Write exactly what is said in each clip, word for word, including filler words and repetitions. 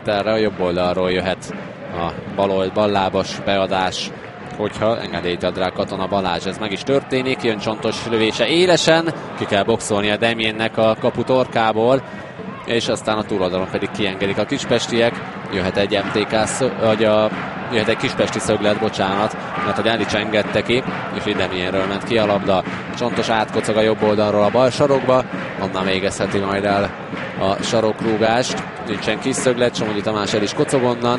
Erre a jobb oldalról jöhet a bal ballábas beadás, hogyha engedélyt ad rá Katona Balázs. Ez meg is történik, jön Csontos lövése élesen, ki kell boxolni a Demjénnek a kapu torkából, és aztán a túloldalon pedig kiengedik a kispestiek. Jöhet egy em té ká, vagy a, jöhet egy kispesti szöglet, bocsánat, mert a Gyálics engedte ki, és így Demjénről ment ki a labda. Csontos átkocog a jobb oldalról a bal sarokba, onnan végezheti majd el a sarokrúgást. Nincsen kis szöglet, Somogyi Tamás el is kocog onnan.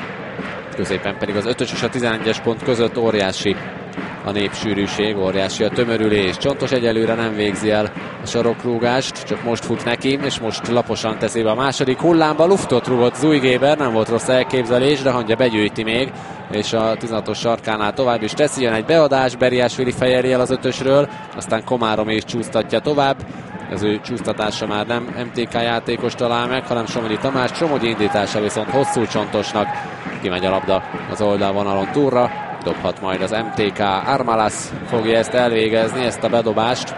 Középen pedig az ötös és a tizenegyes pont között óriási a népsűrűség, óriási a tömörülés. Csontos egyelőre nem végzi el a sarokrúgást, csak most fut neki, és most laposan teszi be a második hullámba. Luftot rúgott Zújgéber, nem volt rossz elképzelés, de Hangya begyűjti még, és a tizenhatos sarkánál tovább is teszi. Jön egy beadás, Beriásvili fejeli el az ötösről, aztán Komárom is csúsztatja tovább. Az ő csúsztatása már nem em té ká játékos talál meg, hanem Somogyi Tamás. Somogyi indítása viszont hosszú Csontosnak. Kimegy a labda az oldalvonalon túlra, dobhat majd az em té ká. Armalas fogja ezt elvégezni, ezt a bedobást,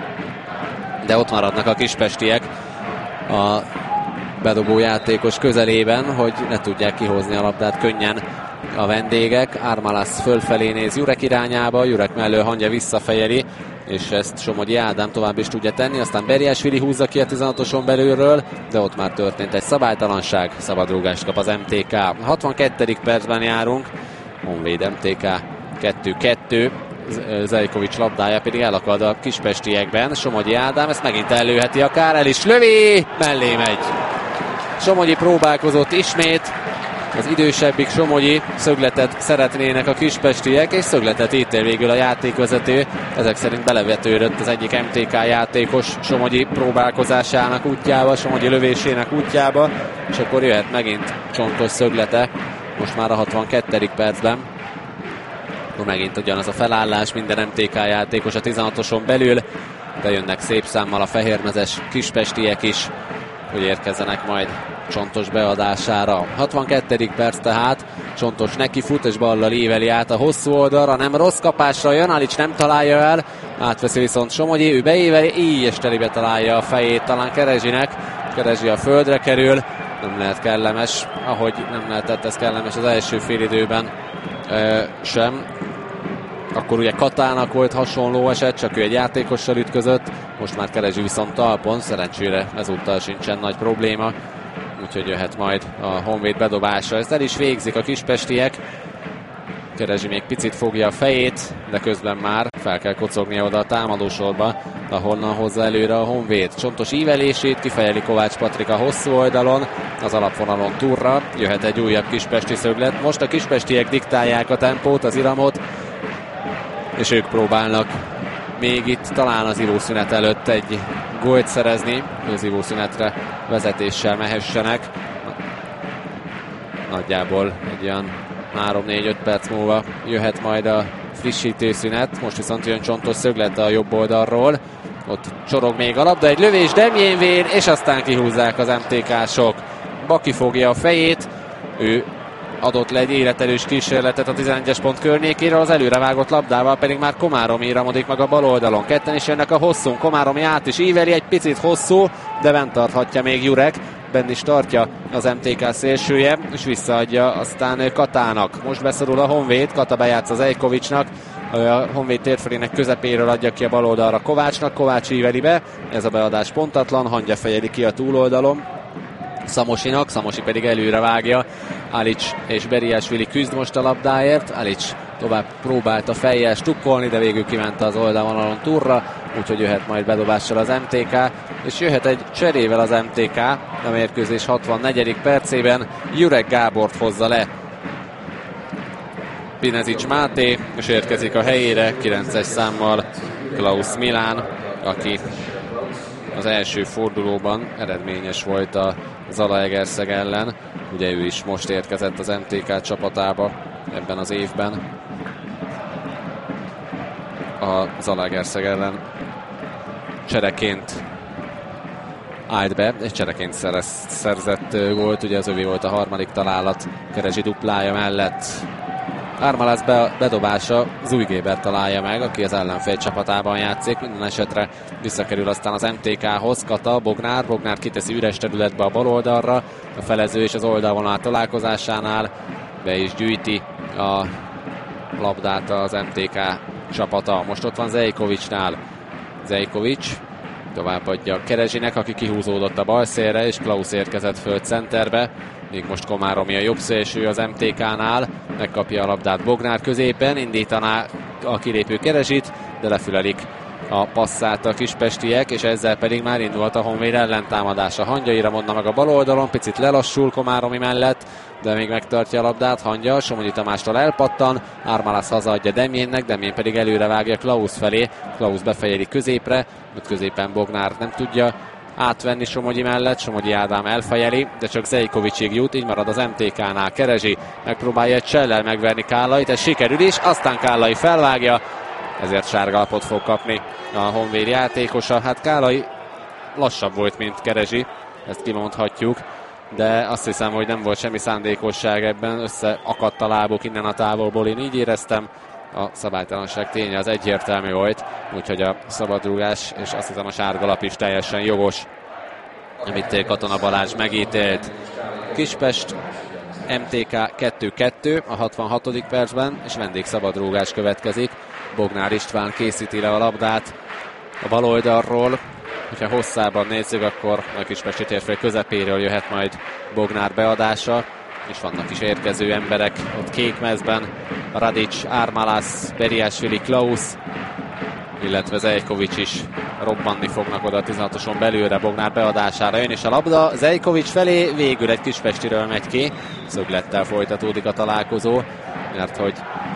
de ott maradnak a kispestiek a bedobó játékos közelében, hogy ne tudják kihozni a labdát könnyen a vendégek. Armalas fölfelé néz Jurek irányába, Jurek mellől Hangya visszafejeli, és ezt Somogyi Ádám tovább is tudja tenni, aztán Beriásvili húzza ki a tizenhatoson belülről, de ott már történt egy szabálytalanság, szabadrúgást kap az em té ká. hatvankettedik percben járunk, Honvéd em té ká kettő kettő, Zeljkovics labdája pedig elakad a kispestiekben. Somogyi Ádám ezt megint ellőheti akár, el is lövi, mellé megy. Somogyi próbálkozott ismét, az idősebbik Somogyi, szögletet szeretnének a kispestiek, és szögletet ítél végül a játékvezető. Ezek szerint belevetődött az egyik em té ká játékos Somogyi próbálkozásának útjába, Somogyi lövésének útjába, és akkor jöhet megint Csontos szöglete, most már a hatvankettedik percben. Akkor megint ugyanaz a felállás, minden em té ká játékos a tizenhatoson belül, de jönnek szép számmal a fehérmezes kispestiek is, hogy érkezzenek majd Csontos beadására. hatvankettedik perc tehát, Csontos neki fut, és ballal íveli át a hosszú oldalra, nem rossz kapásra jön, Alics nem találja el, átveszi viszont Somogyi, ő beíveli, így és telibe találja a fejét talán Kerezsinek, Kerezsi a földre kerül, nem lehet kellemes, ahogy nem lehetett ez kellemes az első félidőben e, sem. Akkor ugye Katának volt hasonló eset, csak ő egy játékossal ütközött, most már Kerezsi viszont talpon, szerencsére ezúttal sincsen nagy probléma, úgyhogy jöhet majd a Honvéd bedobása. Ezt el is végzik a kispestiek. Kerezsi még picit fogja a fejét, de közben már fel kell kocognia oda a támadósorba, ahonnan hozza előre a Honvéd. Csontos ívelését kifejeli Kovács Patrik a hosszú oldalon, az alapvonalon túlra. Jöhet egy újabb kispesti szöglet. Most a kispestiek diktálják a tempót, az iramot, és ők próbálnak még itt talán az ivószünet előtt egy gólt szerezni, hogy az ivószünetre vezetéssel mehessenek. Nagyjából egy olyan három-négy-öt perc múlva jöhet majd a frissítőszünet. Most viszont jön Csontos szöglet a jobb oldalról. Ott csorog még a labda, egy lövés Demjénvén, és aztán kihúzzák az em té ká-sok. Baki fogja a fejét, ő adott le egy életerős kísérletet a tizenegyes pont környékéről, az előrevágott labdával pedig már Komáromi íramodik meg a bal oldalon. Ketten is jönnek a hosszún, Komáromi át is íveli, egy picit hosszú, de bent tarthatja még Jurek, benn is tartja az em té ká szélsője, és visszaadja aztán Katának. Most beszorul a Honvéd, Kata bejátsz az Ejkovicsnak, a Honvéd térfelének közepéről adja ki a bal oldalra Kovácsnak, Kovács íveli be, ez a beadás pontatlan, Hangya fejeli ki a túloldalon Szamosinak, Szamosi pedig előre vágja. Alics és Beriásvili küzd most a labdáért, Alics tovább próbálta fejjel stukkolni, de végül kiment az oldalvonalon túlra, úgyhogy jöhet majd bedobással az em té ká, és jöhet egy cserével az em té ká, a mérkőzés hatvannegyedik percében Jurek Gábort hozza le Pinezics Máté, és érkezik a helyére kilences számmal Klaus Milán, aki az első fordulóban eredményes volt a Zalaegerszeg ellen. Ugye ő is most érkezett az em té ká csapatába ebben az évben. A Zalaegerszeg ellen csereként állt be, és csereként szerez, szerzett gólt, ugye az övé volt a harmadik találat Kerezsi duplája mellett. Armalas be, bedobása Zújgébert találja meg, aki az ellenfél csapatában játszik. Minden esetre visszakerül aztán az em té ká-hoz. Kata, Bognár, Bognár kiteszi üres területbe a bal oldalra. A felező és az oldalvonal találkozásánál be is gyűjti a labdát az em té ká csapata. Most ott van Zejkovicsnál. Zejkovics továbbadja Kerezsinek, aki kihúzódott a bal szélre, és Klaus érkezett föl centerbe. Míg most Komáromi a jobb szélső az em té ká-nál, megkapja a labdát Bognár középen, indítaná a kilépő Kerezsit, de lefülelik a passzát a kispestiek, és ezzel pedig már indult a Honvéd ellentámadása. Hangyaira mondna meg a bal oldalon, picit lelassul Komáromi mellett, de még megtartja a labdát Hangya, Somogyi Tamástól elpattan, Armalas hazaadja Demjénnek, Demjén pedig előre vágja Klaus felé, Klaus befejeli középre, ott középen Bognár nem tudja átvenni Somogyi mellett, Somogyi Ádám elfejeli, de csak Zejkovicsig jut, így marad az em té ká-nál. Kerezsi megpróbálja egy csellel megverni Kállait, ez sikerül is, aztán Kállai felvágja, ezért sárgalapot fog kapni a Honvéd játékosa. Hát Kállai lassabb volt, mint Kerezsi, ezt kimondhatjuk, de azt hiszem, hogy nem volt semmi szándékosság ebben, összeakadt a lábuk innen a távolból, én így éreztem. A szabálytalanság ténye az egyértelmű volt, úgyhogy a szabadrúgás és azt hiszem a sárgalap is teljesen jogos, amit Katona Balázs megítélt. Kispest em té ká kettő kettő a hatvanhatodik percben, és vendégszabadrúgás következik. Bognár István készíti le a labdát a bal oldalról. Hogyha hosszában nézzük, akkor a kispesti térfél közepéről jöhet majd Bognár beadása, és vannak is érkező emberek ott kék mezben. Radics, Armalas, Beriásvili, Klaus, illetve Zejkovics is robbanni fognak oda a tizenhatoson belőle. Bognár beadására jön, és a labda Zejkovics felé végül egy kispestiről megy ki. Szöglettel folytatódik a találkozó, mert hogy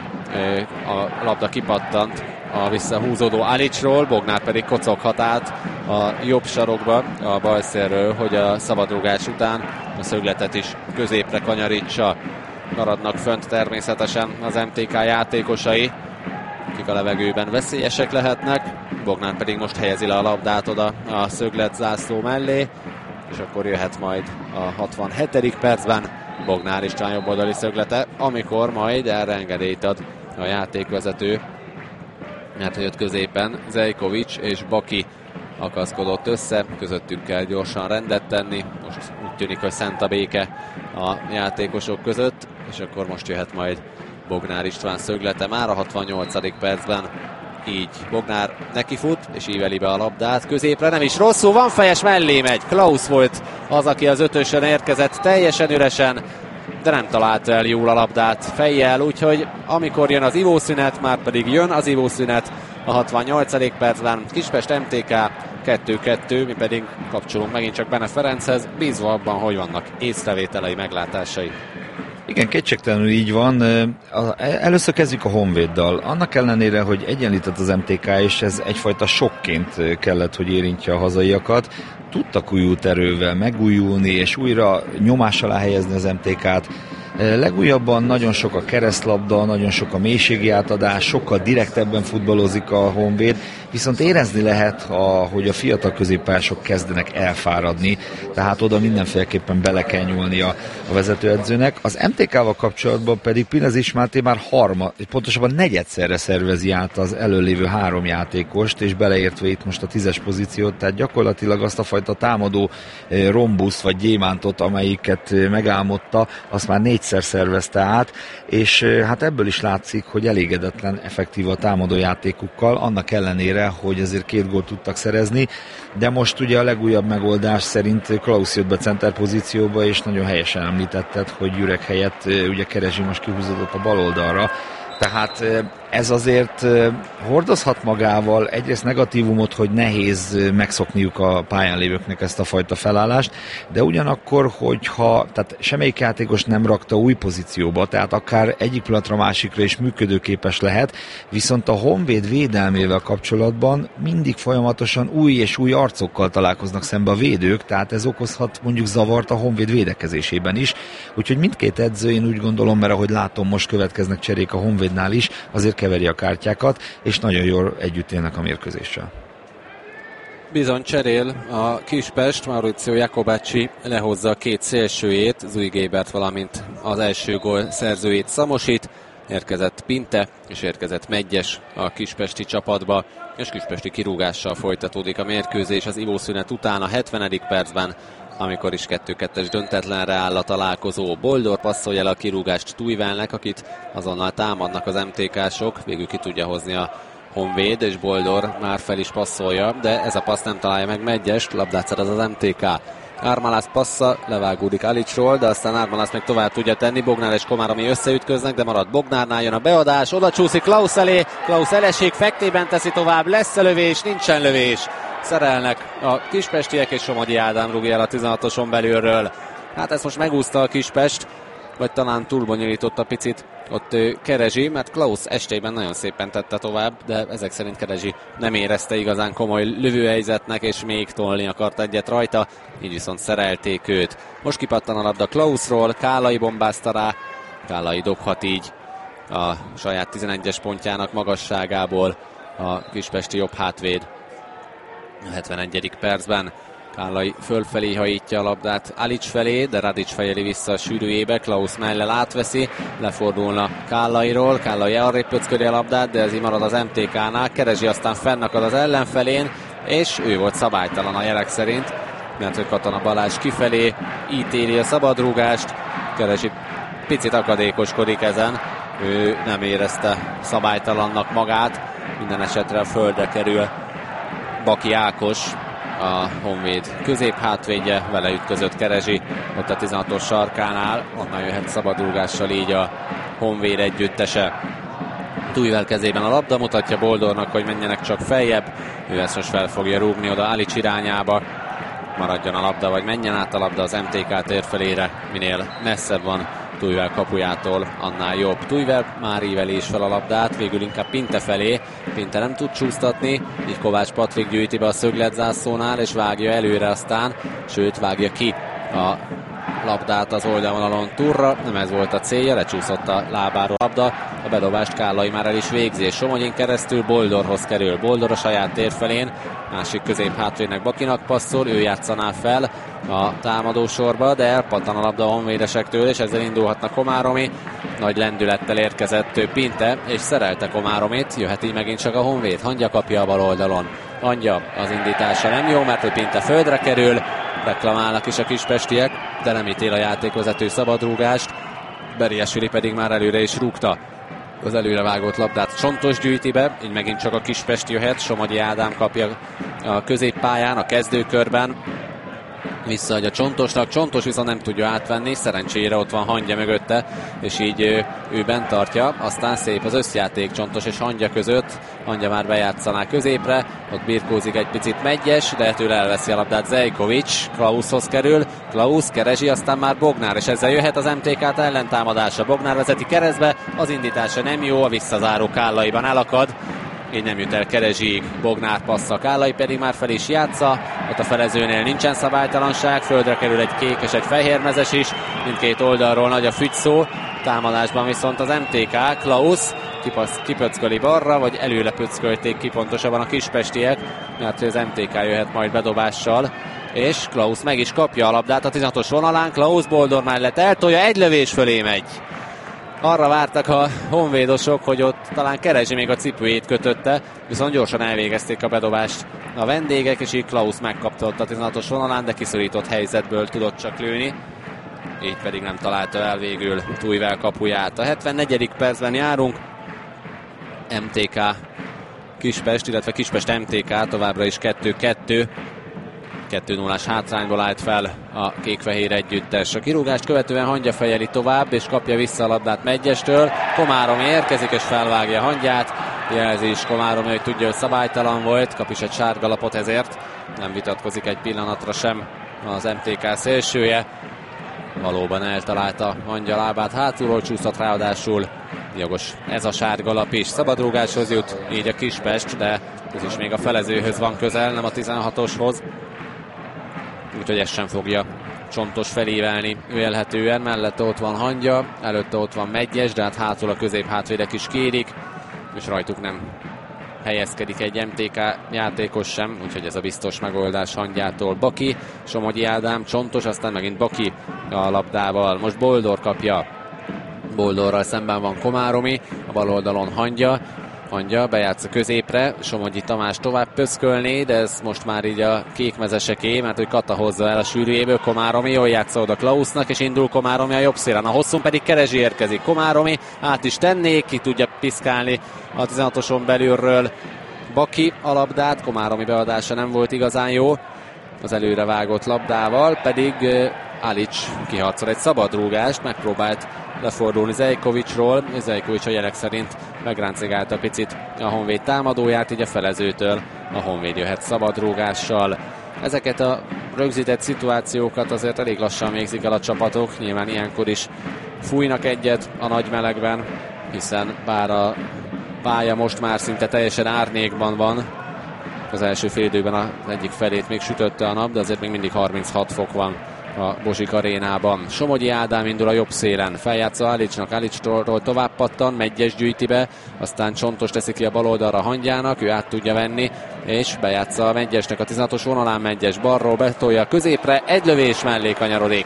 a labda kipattant a visszahúzódó Alicsról, Bognár pedig kocoghat át a jobb sarokba a bal szélről, hogy a szabadrúgás után a szögletet is középre kanyarítsa. Maradnak fönt természetesen az em té ká játékosai, akik a levegőben veszélyesek lehetnek. Bognár pedig most helyezi le a labdát oda a szöglet zászló mellé, és akkor jöhet majd a hatvanhetedik percben Bognár István jobboldali szöglete, amikor majd erre engedélyt ad a játékvezető, mert hogy ott középen Zejkovics és Baki akaszkodott össze, közöttük kell gyorsan rendet tenni, most úgy tűnik, hogy szent a béke a játékosok között, és akkor most jöhet majd Bognár István szöglete már a hatvannyolcadik percben. Így Bognár nekifut, és íveli be a labdát középre, nem is rosszul, van fejes, mellé megy. Klaus volt az, aki az ötösön érkezett teljesen üresen, de nem találta el jól a labdát fejjel, úgyhogy amikor jön az ivószünet, már pedig jön az ivószünet a hatvannyolcadik percben. Kispest em té ká kettő kettő, mi pedig kapcsolunk megint csak Bene Ferenchez, bízva abban, hogy vannak észrevételei, meglátásai. Igen, kétségtelenül így van. Először kezdjük a Honvéddal. Annak ellenére, hogy egyenlített az em té ká, és ez egyfajta sokként kellett, hogy érintse a hazaiakat, tudtak újult erővel megújulni, és újra nyomás alá helyezni az em té kát. Legújabban nagyon sok a keresztlabda, nagyon sok a mélységi átadás, sokkal direktebben futballozik a Honvéd, viszont érezni lehet, hogy a fiatal középpályások kezdenek elfáradni, tehát oda mindenféleképpen bele kell nyúlni a, a vezetőedzőnek. Az em té kával kapcsolatban pedig Pinezics Máté már harma, pontosabban negyedszerre szervezi át az előlévő három játékost, és beleértve itt most a tízes pozíciót, tehát gyakorlatilag azt a fajta támadó rombusz vagy gyémántot, amelyiket megálmodta, azt már négyszer szervezte át, és hát ebből is látszik, hogy elégedetlen effektív a támadó játékukkal, annak ellenére, hogy azért két gólt tudtak szerezni, de most ugye a legújabb megoldás szerint Klaus jött be center pozícióba, és nagyon helyesen említetted, hogy Jürek helyett ugye Kerezsi most kihúzódott a bal oldalra, tehát ez azért hordozhat magával egyrészt negatívumot, hogy nehéz megszokniuk a pályán lévőknek ezt a fajta felállást, de ugyanakkor, hogyha tehát semmelyik játékos nem rakta új pozícióba, tehát akár egyik pillanatra másikra is működőképes lehet, viszont a Honvéd védelmével kapcsolatban mindig folyamatosan új és új arcokkal találkoznak szembe a védők, tehát ez okozhat mondjuk zavart a Honvéd védekezésében is, úgyhogy mindkét edző, én úgy gondolom, mert ahogy látom, most következnek cserék a Honvédnál is, azért keveri a kártyákat, és nagyon jól együtt élnek a mérkőzéssel. Bizony cserél a Kispest, Mauricio Jacobacci lehozza a két szélsőjét, Zújgébert, valamint az első gól szerzőjét, Szamosít. Érkezett Pinte, és érkezett Medgyes a kispesti csapatba, és kispesti kirúgással folytatódik a mérkőzés az ivószünet után a hetvenedik percben, amikor is kettő kettes döntetlenre áll a találkozó. Boldor passzolja el a kirúgást Tujvelnek, akit azonnal támadnak az em té ká-sok, végül ki tudja hozni a Honvéd, és Boldor már fel is passzolja, de ez a passz nem találja meg Medgyest, labdát szerez az em té ká. Armalász passza levágódik Alicsról, de aztán Armalász meg tovább tudja tenni. Bognár és Komáromi összeütköznek, de marad Bognárnál, jön a beadás, oda csúszik Klaus elé, Klaus elesik, fektében teszi tovább, lesz lövés, nincsen lövés. Szerelnek a kispestiek, és Somogyi Ádám rúgja el a tizenhatoson belülről. Hát ezt most megúszta a Kispest, vagy talán túlbonyolította picit ott Kerezsi, mert Klaus estében nagyon szépen tette tovább, de ezek szerint Kerezsi nem érezte igazán komoly lövőhelyzetnek, és még tolni akart egyet rajta, így viszont szerelték őt. Most kipattan a labda Klausról, Kálai bombázta rá, Kálai dobhat így a saját tizenegyes pontjának magasságából a kispesti jobb hátvéd. A hetvenegyedik percben Kálai fölfelé hajítja a labdát Alics felé, de Radics fejeli vissza a sűrűjébe, Klaus mellel átveszi, lefordulna Kálairól, Kálai arrébb pöcköri a labdát, de ez így marad az em té ká-nál, Kerezsi aztán fennakad az ellenfelén, és ő volt szabálytalan a jelek szerint, mert hogy Katona Balázs kifelé ítéli a szabadrúgást, Kerezsi picit akadékoskodik ezen, ő nem érezte szabálytalannak magát, minden esetre a földre kerül Baki Ákos, a Honvéd középhátvédje, vele ütközött Kerezsi ott a tizenhatos sarkánál, onnan jöhet szabadrúgással így a Honvéd együttese. Tujvel kezében a labda, mutatja Boldornak, hogy menjenek csak feljebb, ő ezt most fel fogja rúgni oda Alics irányába, maradjon a labda, vagy menjen át a labda az em té ká térfelére, minél messzebb van Tujvel kapujától, annál jobb. Tujvel már íveli is fel a labdát, végül inkább Pinte felé, Pinte nem tud csúsztatni, így Kovács Patrik gyűjti be a szögletzászónál, és vágja előre aztán, sőt vágja ki a labdát az oldalvonalon Turra, nem ez volt a célja, lecsúszott a lábáról a labda, a bedobást Kálai már el is végzi, és Somogyin keresztül Boldorhoz kerül, Boldor a saját térfelén, másik közép hátvédnek Bakinak passzol, ő játszaná fel a támadósorba, de elpattan a labda a honvédesektől, és ezzel indulhatna Komáromi, nagy lendülettel érkezett Pinte, és szerelte Komáromit, jöhet így megint csak a Honvéd, Hangya kapja a bal oldalon, Hangya az indítása nem jó, mert hogy Pinte földre kerül, reklamálnak is a kispestiek, de nem ítél a játékvezető szabadrúgást, Beriesvili pedig már előre is rúgta az előrevágott labdát. Csontos gyűjti be, így megint csak a Kispest jöhet, Somogyi Ádám kapja a középpályán, a kezdőkörben, visszaadja Csontosnak, Csontos viszont nem tudja átvenni, szerencsére ott van Hangya mögötte, és így ő, ő bent tartja, aztán szép az összjáték Csontos és Hangya között, Hangya már bejátszaná középre, ott birkózik egy picit Medgyes, de tőle elveszi a labdát Zejkovics, Klaushoz kerül, Klaus, Kerezsi, aztán már Bognár, és ezzel jöhet az em té ká ellentámadása, Bognár vezeti keresztbe, az indítása nem jó, a visszazáró Kálaiban elakad, így nem jut el Kerezsiig, Bognár passza, Kálai pedig már fel is játsza, ott a felezőnél nincsen szabálytalanság, földre kerül egy kék és egy fehérmezes is, mindkét oldalról nagy a fügyszó, támadásban viszont az em té ká, Klaus kipöcköli balra, vagy előle pöckölték ki pontosabban a kispestiek, mert az em té ká jöhet majd bedobással, és Klaus meg is kapja a labdát a tizenhatos vonalán, Klaus Boldor mellett eltolja, egy lövés fölé megy. Arra vártak a honvédosok, hogy ott talán Kerezsi még a cipőjét kötötte, viszont gyorsan elvégezték a bedobást a vendégek, és így Klaus megkapta ott a tizenhatos vonalán, de kiszorított helyzetből tudott csak lőni, így pedig nem találta el végül Tujvel kapuját. A hetvennegyedik percben járunk, em té ká Kispest, illetve Kispest em té ká továbbra is kettő kettő. kettő nullás hátrányból állt fel a kék-fehér együttes. A kirúgást követően Hangya fejeli tovább, és kapja vissza a labdát Medgyestől. Komáromi érkezik, és felvágja Hangyát. Jelzi is Komáromi, hogy tudja, hogy szabálytalan volt, kap is egy sárgalapot ezért. Nem vitatkozik egy pillanatra sem az em té ká szélsője. Valóban eltalálta Hangya lábát, hátulról csúszott, ráadásul jogos ez a sárgalap is. Szabadrúgáshoz jut így a Kispest, de ez is még a felezőhöz van közel, nem a tizenhatoshoz. Úgyhogy ezt sem fogja Csontos felévelni vélhetően. Mellette ott van Hangya, előtte ott van Medgyes, de hát hátul a középhátvédek is kérik, és rajtuk nem helyezkedik egy em té ká játékos sem, úgyhogy ez a biztos megoldás Hangyától. Baki, Somogyi Ádám, Csontos, aztán megint Baki a labdával. Most Boldor kapja Boldorral szemben van Komáromi, a bal oldalon Hangya. Hangya bejátsz a középre, Somogyi Tamás tovább pöszkölné, de ez most már így a kékmezeseké, mert hogy Kata hozza el a sűrűjéből. Komáromi jól játsza oda Klausnak, és indul Komáromi a jobb szélen. A hosszún pedig Kerezsi érkezik. Komáromi át is tennék, ki tudja piszkálni a tizenhatoson belülről Baki a labdát. Komáromi beadása nem volt igazán jó az előre vágott labdával, pedig Alics kiharcol egy szabadrúgást, megpróbált lefordulni Zejkovicsról, és Zejkovics a jelek szerint megráncigálta picit a Honvéd támadóját, így a felezőtől a Honvéd jöhet szabadrúgással. Ezeket a rögzített szituációkat azért elég lassan végzik el a csapatok, nyilván ilyenkor is fújnak egyet a nagy melegben, hiszen bár a pálya most már szinte teljesen árnyékban van, az első fél időben az egyik felét még sütötte a nap, de azért még mindig harminchat fok van a Bozsik arénában. Somogyi Ádám indul a jobb szélen, feljátsza Alicsnak, Alicsról tovább pattan, Megyes gyűjti be, aztán Csontos teszi ki a bal oldalra Hangyának, ő át tudja venni, és bejátsza a Megyesnek a tizenhatos vonalán, Megyes balról betolja a középre, egy lövés mellé kanyarodik.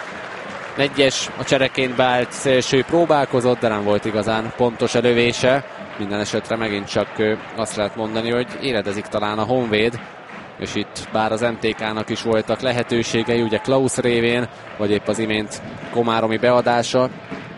Megyes a csereként beállt szélső próbálkozott, de nem volt igazán pontos a lövése. Minden esetre megint csak azt lehet mondani, hogy éledezik talán a Honvéd, és itt bár az em té ká-nak is voltak lehetőségei, ugye Klaus révén, vagy épp az imént Komáromi beadása,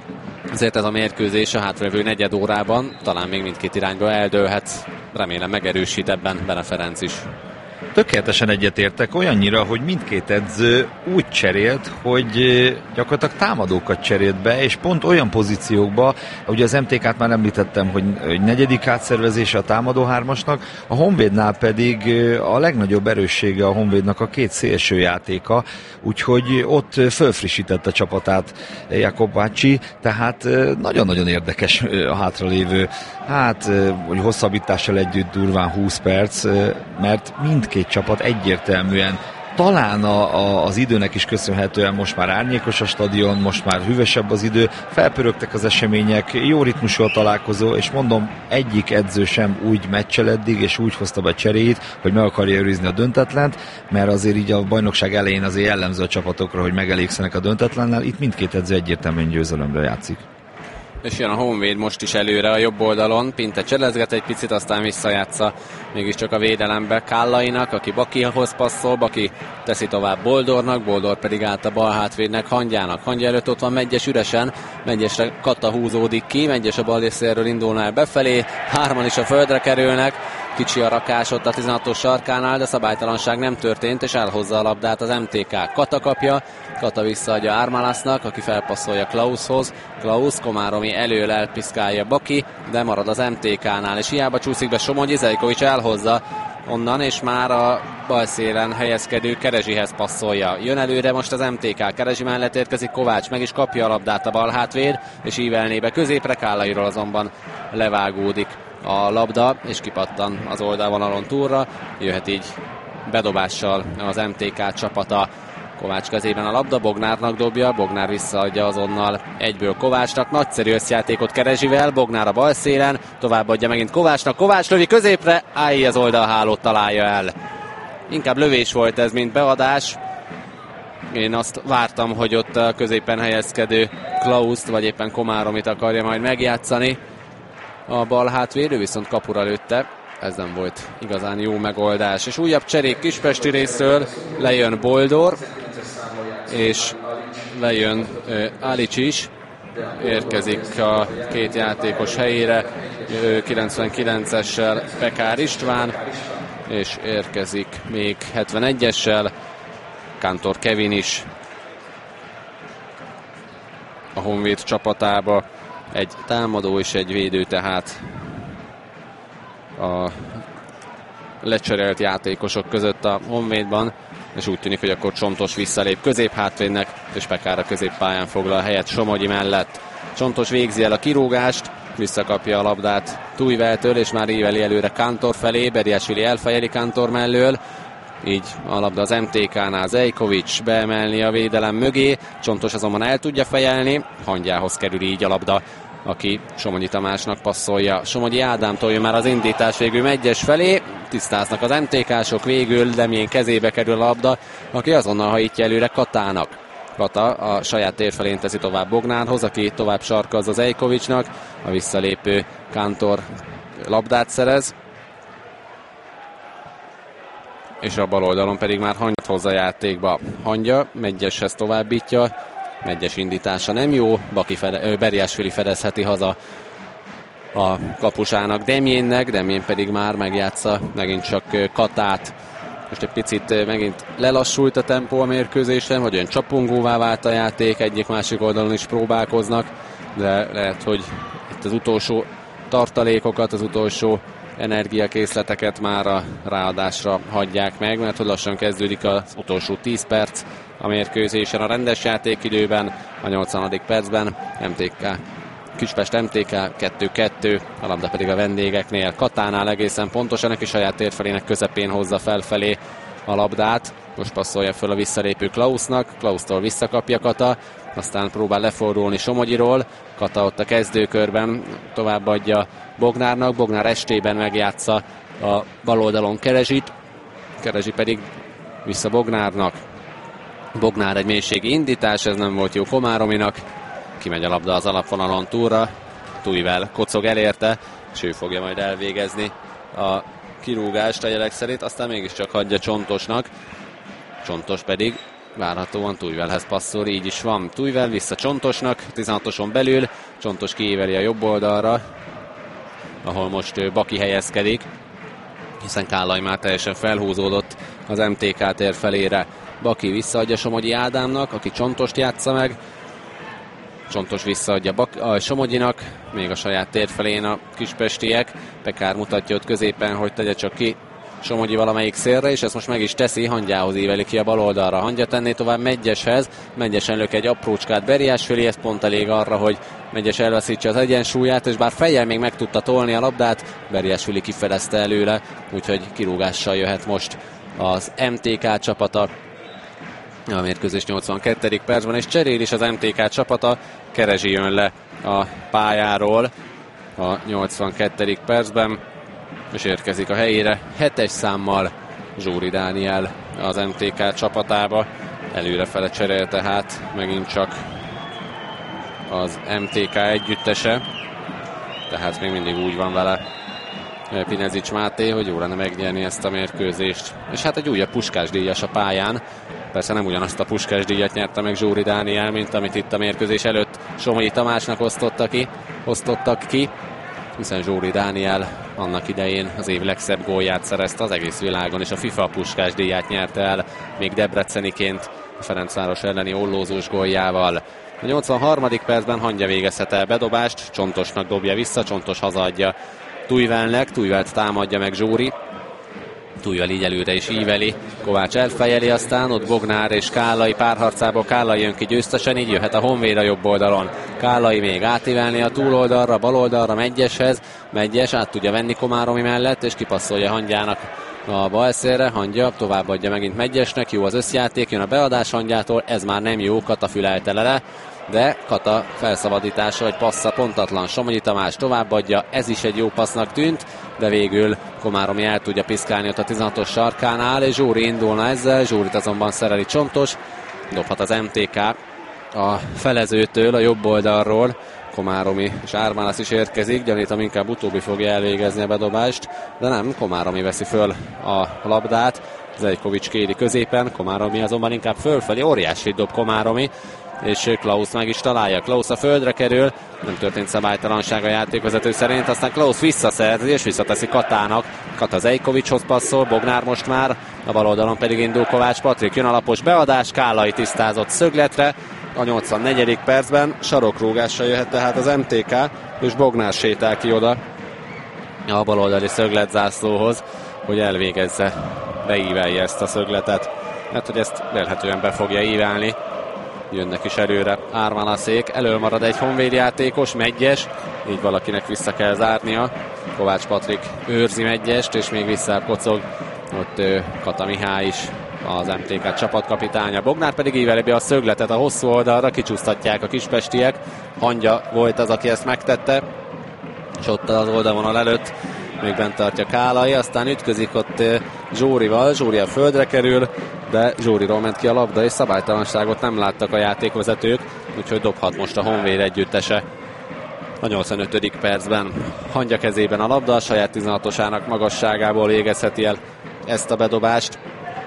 ezért ez a mérkőzés a hátralévő negyed órában talán még mindkét irányba eldőlhet. Remélem megerősít ebben Bene Ferenc is. Tökéletesen egyetértek, olyannyira, hogy mindkét edző úgy cserélt, hogy gyakorlatilag támadókat cserélt be, és pont olyan pozíciókba, ugye az em té ká-t már említettem, hogy, hogy negyedik átszervezése a támadó hármasnak, a Honvédnál pedig a legnagyobb erőssége a Honvédnak a két szélső játéka, úgyhogy ott fölfrissítette a csapatát Jakub Bácsi, tehát nagyon-nagyon érdekes a hátralévő, hát, hogy hosszabbítással együtt durván húsz perc, mert mindkét csapat egyértelműen, talán a, a, az időnek is köszönhetően most már árnyékos a stadion, most már hűvösebb az idő, felpörögtek az események, jó ritmusú a találkozó, és mondom, egyik edző sem úgy meccsel eddig, és úgy hozta be cseréit, hogy meg akarja őrizni a döntetlent, mert azért így a bajnokság elején azért jellemző a csapatokra, hogy megelégszenek a döntetlennel, itt mindkét edző egyértelműen győzelemre játszik. És jön a Honvéd most is előre a jobb oldalon, Pinte cselezget egy picit, aztán visszajátsza mégiscsak a védelembe Kállainak, aki Bakihoz passzol, Baki teszi tovább Boldornak, Boldor pedig át a bal hátvédnek Hangyának. Hangyá előtt ott van Megyes üresen, Megyesre Kata húzódik ki, Megyes a bal részéről indulna el befelé, hárman is a földre kerülnek, kicsi a rakás ott a tizenhatos sarkánál, de szabálytalanság nem történt, és elhozza a labdát az em té ká. Kata kapja, Kata visszaadja Ármálásznak, aki felpasszolja Klaushoz. Klaus, Komáromi elől elpiszkálja Baki, de marad az em té ká-nál, és hiába csúszik be Somogyi, Zejkovics elhozza onnan, és már a bal szélen helyezkedő Kerezsihez passzolja. Jön előre most az em té ká, Kerezsi mellett érkezik Kovács, meg is kapja a labdát a bal hátvéd, és ívelné be középre, Kállairól azonban levágódik a labda, és kipattan az oldalvonalon túlra. Jöhet így bedobással az em té ká csapata. Kovács kezében a labda, Bognárnak dobja, Bognár visszaadja azonnal egyből Kovácsnak, nagyszerű összjátékot Kerezsivel, Bognár a bal szélen, továbbadja megint Kovácsnak, Kovács lövi középre, Áj az oldalhálót találja el. Inkább lövés volt ez, mint beadás. Én azt vártam, hogy ott a középen helyezkedő Klauszt, vagy éppen Komáromit akarja majd megjátszani a bal hátvédő, viszont kapura lőtte. Ez nem volt igazán jó megoldás. És újabb cserék Kispesti részről, lejön Boldor, és lejön uh, Alics is, érkezik a két játékos helyére, uh, kilencvenkilencessel Pekár István, és érkezik még hetvenegyessel Kántor Kevin is a Honvéd csapatába. Egy támadó és egy védő tehát a lecserélt játékosok között a Honvédban, és úgy tűnik, hogy akkor Csontos visszalép középhátvédnek, és Pekár a középpályán foglal helyet Somogyi mellett. Csontos végzi el a kirúgást, visszakapja a labdát Tujveltől, és már íveli előre Kántor felé, Beriásvili elfejeli Kántor mellől, így a labda az em té ká-nál, Zejkovics beemelni a védelem mögé, Csontos azonban el tudja fejelni, Hangyához kerül így a labda, aki Somogyi Tamásnak passzolja. Somogyi Ádámtól jön már az indítás végül Megyes felé, tisztáznak az em té ká-sok végül, Demjén kezébe kerül a labda, aki azonnal hajítja előre Katának. Kata a saját tér felén teszi tovább Bognárhoz, aki tovább sarkaz az Ejkovicsnak, a visszalépő Kántor labdát szerez, és a bal oldalon pedig már Hangyat hozza játékba. Hangya Meggyeshez továbbítja, Meggyes indítása nem jó, Baki fede, Berjásvili fedezheti haza a kapusának Demjénnek, Demjén pedig már megjátsza megint csak Katát. Most egy picit megint lelassult a tempó a mérkőzésen, hogy olyan csapongóvá vált a játék, egyik-másik oldalon is próbálkoznak, de lehet, hogy itt az utolsó tartalékokat, az utolsó energiakészleteket már a ráadásra hagyják meg, mert hogy lassan kezdődik az utolsó tíz perc a mérkőzésen a rendes játékidőben, a nyolcvanadik percben em té ká, Kispest em té ká kettő kettő, a labda pedig a vendégeknél. Katánál egészen pontosan, neki saját térfelének közepén hozza felfelé a labdát, most passzolja föl a visszalépő Klausnak, Klaustól visszakapja Kata, aztán próbál lefordulni Somogyiról, Kata ott a kezdőkörben továbbadja Bognárnak, Bognár estében megjátsza a bal oldalon Kerezsit, Kerezsi pedig vissza Bognárnak. Bognár egy mélységi indítás, ez nem volt jó Komárominak, kimegy a labda az alapvonalon túlra, Tújvel kocog elérte, és ő fogja majd elvégezni a kirúgást a jelek szerint, aztán mégiscsak hagyja Csontosnak, Csontos pedig várhatóan Tújvelhez passzol, így is van. Tújvel vissza Csontosnak, tizenhatoson belül, Csontos kiíveli a jobb oldalra, ahol most Baki helyezkedik, hiszen Kállai már teljesen felhúzódott az em té ká tér felére. Baki visszaadja Somogyi Ádámnak, aki Csontost játsza meg, Csontos visszaadja Bak- a Somogyinak, még a saját tér felén a kispestiek, Pekár mutatja ott középen, hogy tegye csak ki Somogyi valamelyik szélre, és ezt most meg is teszi, Hangyához íveli ki a bal oldalra. Hangya tenné tovább Meggyeshez, Meggyesen lök egy aprócskát Berjásvili, ez pont elég arra, hogy Meggyes elveszítse az egyensúlyát, és bár fejjel még meg tudta tolni a labdát, Berjásvili kifedezte előle, úgyhogy kirúgással jöhet most az em té ká csapata a mérkőzés nyolcvankettedik percben, és cserél is az em té ká csapata, Kerezsi jön le a pályáról a nyolcvankettedik percben, és érkezik a helyére hetes számmal Zsóri Dániel az em té ká csapatába. Előrefele cserél tehát megint csak az em té ká együttese, tehát még mindig úgy van vele Pinezics Máté, hogy jó lenne megnyerni ezt a mérkőzést. És hát egy újabb Puskás díjas a pályán. Persze nem ugyanazt a Puskás díjat nyerte meg Zsóri Dániel, mint amit itt a mérkőzés előtt Somogyi Tamásnak osztotta ki, osztottak ki, hiszen Zsóri Dániel annak idején az év legszebb gólját szerezte az egész világon, és a FIFA Puskás díját nyerte el még debreceniként a Ferencváros elleni ollózós góljával. A nyolcvanharmadik percben Hangya végezhet el bedobást, Csontosnak dobja vissza, Csontos hazaadja Tújvelnek, Tújvelt támadja meg Zsóri, Tújvel így előre is íveli, Kovács elfejeli, aztán ott Bognár és Kállai párharcából Kállai jön ki győztesen, így jöhet a Honvéd a jobb oldalon. Kállai még átívelni a túloldalra, bal oldalra Meggyeshez, Meggyes át tudja venni Komáromi mellett, és kipasszolja Hangyának a bal szélre, Hangya továbbadja megint Meggyesnek, jó az összjáték, jön a beadás Hangyától, ez már nem jó, Kata fülelte le, de Kata felszabadítása, hogy passza pontatlan, Somogyi Tamás továbbadja, ez is egy jó passznak tűnt, de végül Komáromi el tudja piszkálni ott a tizenhatos sarkánál, és Zsóri indulna ezzel, Zsórit azonban szereli Csontos, dobhat az em té ká a felezőtől, a jobb oldalról, Komáromi és Ármálasz is érkezik, gyanítom inkább utóbbi fogja elvégezni a bedobást, de nem, Komáromi veszi föl a labdát, Zejkovics kéri középen, Komáromi azonban inkább fölfelé, óriási dob Komáromi, és Klaus meg is találja. Klaus a földre kerül, nem történt szabálytalanság a játékvezető szerint, aztán Klaus visszaszerzi és visszateszi Katának. Kata Zejkovicshoz passzol, Bognár most már, a bal oldalon pedig indul Kovács Patrik, jön alapos beadás, Kállai tisztázott szögletre, a nyolcvannegyedik percben sarokrúgással jöhet tehát az em té ká, és Bognár sétál ki oda a baloldali szögletzászlóhoz, hogy elvégezze, beívelje ezt a szögletet. Hát, hogy ezt vélhetően be fogja ívelni. Jönnek is előre Ármálaszék, elől marad egy honvéd játékos, Meggyes, így valakinek vissza kell zárnia. Kovács Patrik őrzi Meggyest, és még visszakocog ott Kata Mihály is, az em té ká csapatkapitánya. Bognár pedig íveli be a szögletet a hosszú oldalra, kicsúsztatják a kispestiek. Hangya volt az, aki ezt megtette, és ott az oldalvonal előtt még bent tartja Kálai, aztán ütközik ott Zsórival, Zsóri a földre kerül, de Zsóriról ment ki a labda, és szabálytalanságot nem láttak a játékvezetők, úgyhogy dobhat most a Honvéd együttese. A nyolcvanötödik percben Hangya kezében a labda, a saját tizenhatosának magasságából végezheti el ezt a bedobást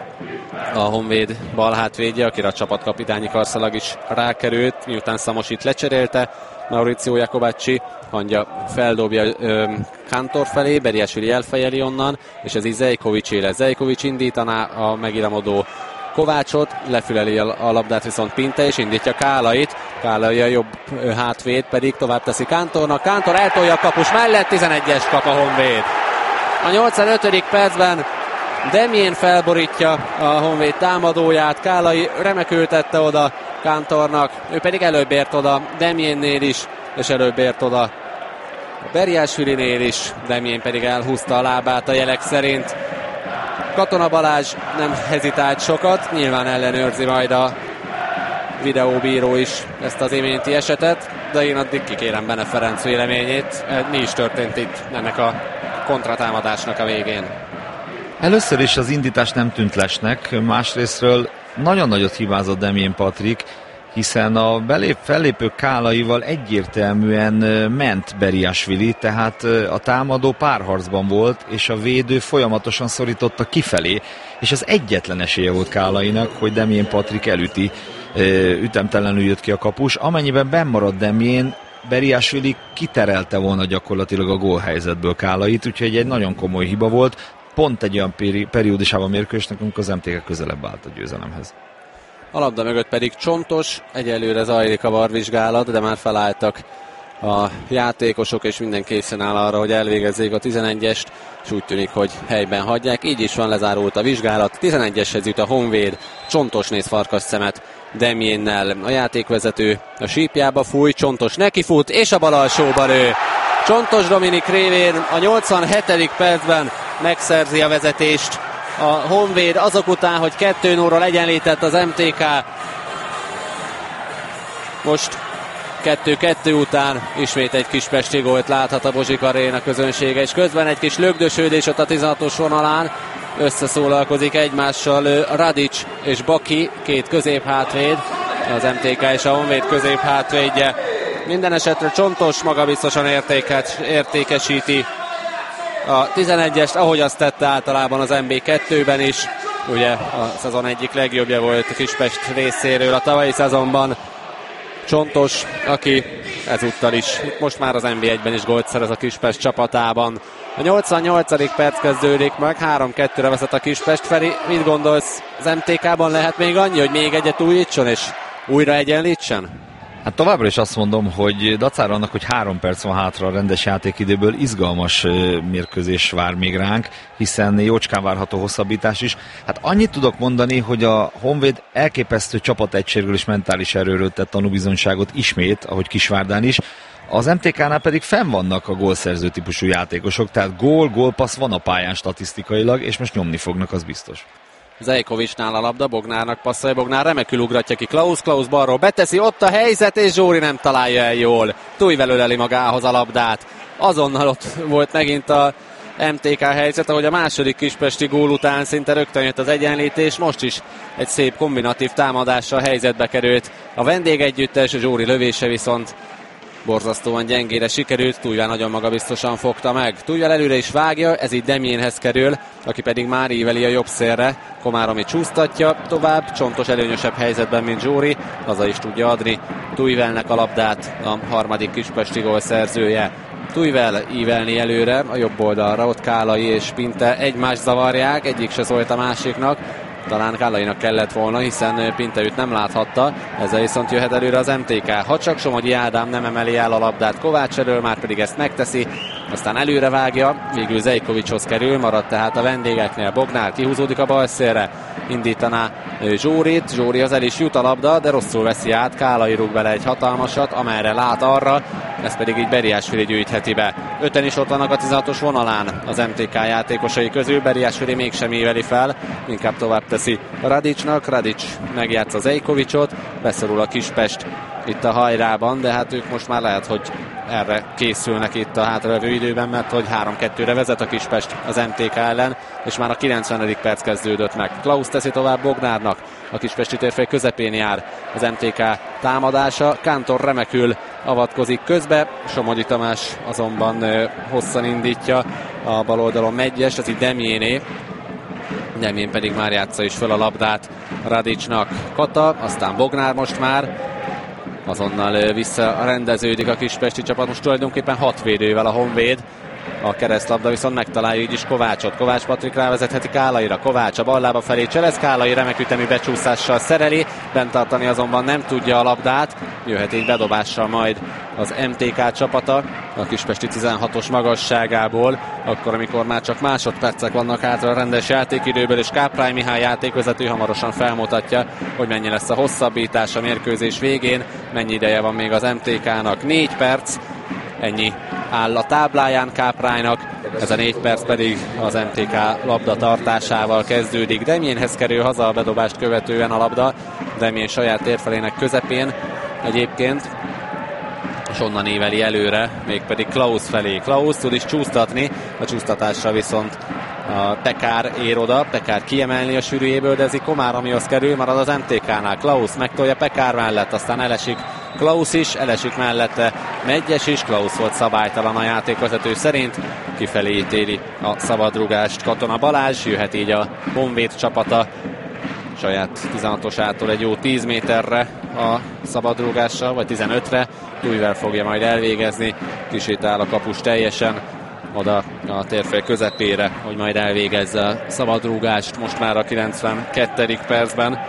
a Honvéd balhátvédje, akire a csapatkapitányi karszalag is rákerült, miután Szamosit lecserélte Mauricio Jacobacci. Hangya feldobja ö, Kántor felé, Beriásvili elfejeli onnan, és ez így Zejkovicsé lesz. Zejkovics indítaná a megiramodó Kovácsot, lefüleli a, a labdát viszont Pinte, és indítja Kálait. Kálai a jobb ö, hátvéd pedig tovább teszi Kántornak. Kántor eltolja a kapus mellett, tizenegyes kap a Honvéd. A nyolcvanötödik percben Demjén felborítja a Honvéd támadóját, Kálai remekül tette oda Kántornak, ő pedig előbb ért oda Demjénnél is, és előbb ért oda Beriásvilinél is, Demjén pedig elhúzta a lábát a jelek szerint. Katona Balázs nem hezitált sokat, nyilván ellenőrzi majd a videóbíró is ezt az iménti esetet, de én addig kikérem Bene Ferenc véleményét. Mi is történt itt ennek a kontratámadásnak a végén? Először is az indítás nem tűnt lesnek, másrésztről nagyon nagyot hibázott Demjén Patrik, hiszen a belép, fellépő Kálaival egyértelműen ment Beriásvili, tehát a támadó párharcban volt, és a védő folyamatosan szorította kifelé, és az egyetlen esélye volt Kálainak, hogy Demjén Patrik elüti, ütemtelenül jött ki a kapus. Amennyiben bennmaradt Demjén, Beriásvili kiterelte volna gyakorlatilag a gólhelyzetből Kálait, úgyhogy egy nagyon komoly hiba volt, pont egy olyan peri- periódusában mérkőzésnek, amikor az em té ká közelebb állt a győzelemhez. A labda mögött pedig Csontos, egyelőre zajlik a varvizsgálat, de már felálltak a játékosok, és minden készen áll arra, hogy elvégezzék a tizenegyest, és úgy tűnik, hogy helyben hagyják. Így is van, lezárult a vizsgálat. tizenegyeshez jut a Honvéd, Csontos néz farkas szemet Demjénnel. A játékvezető a sípjába fúj, Csontos nekifut, és a bal alsóba lő. Csontos Dominik révén a nyolcvanhetedik percben megszerzi a vezetést a Honvéd, azok után, hogy kettő nullról egyenlített az em té ká. Most kettő kettő után ismét egy kis pesti gólt láthat a Bozsik Aréna közönsége, és közben egy kis lögdösödés ott a tizenhatos vonalán. Összeszólalkozik egymással Radics és Baki, két középhátvéd, az em té ká és a Honvéd középhátvédje. Minden esetre Csontos magabiztosan értékesíti a tizenegyest, ahogy azt tette általában az em bé kettőben is. Ugye a szezon egyik legjobbja volt a Kispest részéről a tavalyi szezonban Csontos, aki ezúttal is, most már az en bé egyben is gólt szerez a Kispest csapatában. A nyolcvannyolcadik perc kezdődik meg, három kettőre vezet a Kispest. Feri, mit gondolsz, az em té kában lehet még annyi, hogy még egyet újítson és újra egyenlítsen? Hát továbbra is azt mondom, hogy dacára annak, hogy három perc van hátra a rendes játékidőből, izgalmas mérkőzés vár még ránk, hiszen jócskán várható hosszabbítás is. Hát annyit tudok mondani, hogy a Honvéd elképesztő csapategységről és mentális erőről tett tanúbizonyságot ismét, ahogy Kisvárdán is. Az em té kánál pedig fenn vannak a gólszerző típusú játékosok, tehát gól, gólpassz van a pályán statisztikailag, és most nyomni fognak, az biztos. Zejkovicsnál a labda, Bognárnak passzolja, Bognár remekül ugratja ki Klaus, Klaus balról beteszi, ott a helyzet, és Zsóri nem találja el jól. Tújvel öleli magához a labdát. Azonnal ott volt megint a em té ká helyzet, ahogy a második kispesti gól után szinte rögtön jött az egyenlítés, most is egy szép kombinatív támadással helyzetbe került. A vendégegyüttes, Zsóri lövése viszont borzasztóan gyengére sikerült, Tújvel nagyon magabiztosan fogta meg. Tújvel előre is vágja, ez így Demjénhez kerül, aki pedig már íveli a jobb szélre. Komáromi csúsztatja tovább, Csontos előnyösebb helyzetben, mint Zsóri, haza is tudja adni Tújvelnek a labdát, a harmadik kispesti gól szerzője. Tújvel ívelni előre a jobb oldalra, ott Kálai és Pinte egymást zavarják, egyik se szólt a másiknak. Talán Kálainak kellett volna, hiszen Pinte őt nem láthatta, ezzel viszont jöhet előre az em té ká. Ha csak Somogyi Ádám nem emeli el a labdát Kovács elől, már pedig ezt megteszi, aztán előre vágja, végül Zejkovicshoz kerül, maradt tehát a vendégeknél. Bognár kihúzódik a bal szélre, indítaná Zsórit, Zsóri az el is jut a labda, de rosszul veszi át, Kálai rúg bele egy hatalmasat, amerre lát arra, ez pedig így Beriásvili gyűjtheti be. Öten is ott vannak a tizenhatos vonalán az em té ká játékosai közül, Beriásvili mégsem íveli fel, inkább tovább teszi Radicsnak, Radics megjátsza Zejkovicsot, beszorul a Kispest itt a hajrában, de hát ők most már lehet, hogy erre készülnek itt a hátralévő időben, mert hogy három kettőre vezet a Kispest az em té ká ellen, és már a kilencvenedik perc kezdődött meg. Klaus teszi tovább Bognárnak, a kispesti térfél közepén jár az em té ká támadása, Kántor remekül avatkozik közbe, Somogyi Tamás azonban hosszan indítja a bal oldalon Megyes, ez így Demjéné, Demjén pedig már játsza is föl a labdát Radicsnak. Kata, aztán Bognár most már, azonnal visszarendeződik a kispesti csapat, most tulajdonképpen hat védővel a Honvéd. A keresztlabda viszont megtalálja így is Kovácsot. Kovács Patrik rávezetheti Kálaira. Kovács a ballába felé cselez, Kálai remek ütemű becsúszással szereli, bent tartani azonban nem tudja a labdát. Jöhet így bedobással majd az em té ká csapata a kispesti tizenhatos magasságából, akkor amikor már csak másodpercek vannak hátra a rendes játékidőből, és Káprány Mihály játékvezető hamarosan felmutatja, hogy mennyi lesz a hosszabbítás a mérkőzés végén, mennyi ideje van még az em té kának. Négy perc, ennyi áll a tábláján Kápránynak, ez a négy perc pedig az em té ká labda tartásával kezdődik. Demjénhez kerül haza a bedobást követően a labda, Demjén saját térfelének közepén egyébként, és onnan éveli előre, mégpedig Klaus felé. Klaus tud is csúsztatni, a csúsztatásra viszont a Pekár ér oda, Pekár kiemelni a sűrűjéből, de ez így Komáromihoz kerül, marad az em té kánál. Klaus megtolja Pekár mellett, aztán elesik Klaus is, elesik mellette Megyes is, Klaus volt szabálytalan a játékvezető szerint, kifelé ítéli a szabadrugást Katona Balázs, jöhet így a Honvéd csapata saját tizenhatosától egy jó tíz méterre a szabadrúgással, vagy tizenötre, Tújvel fogja majd elvégezni, kisétál a kapus teljesen oda a térfél közepére, hogy majd elvégezze a szabadrúgást, most már a kilencvenkettedik percben.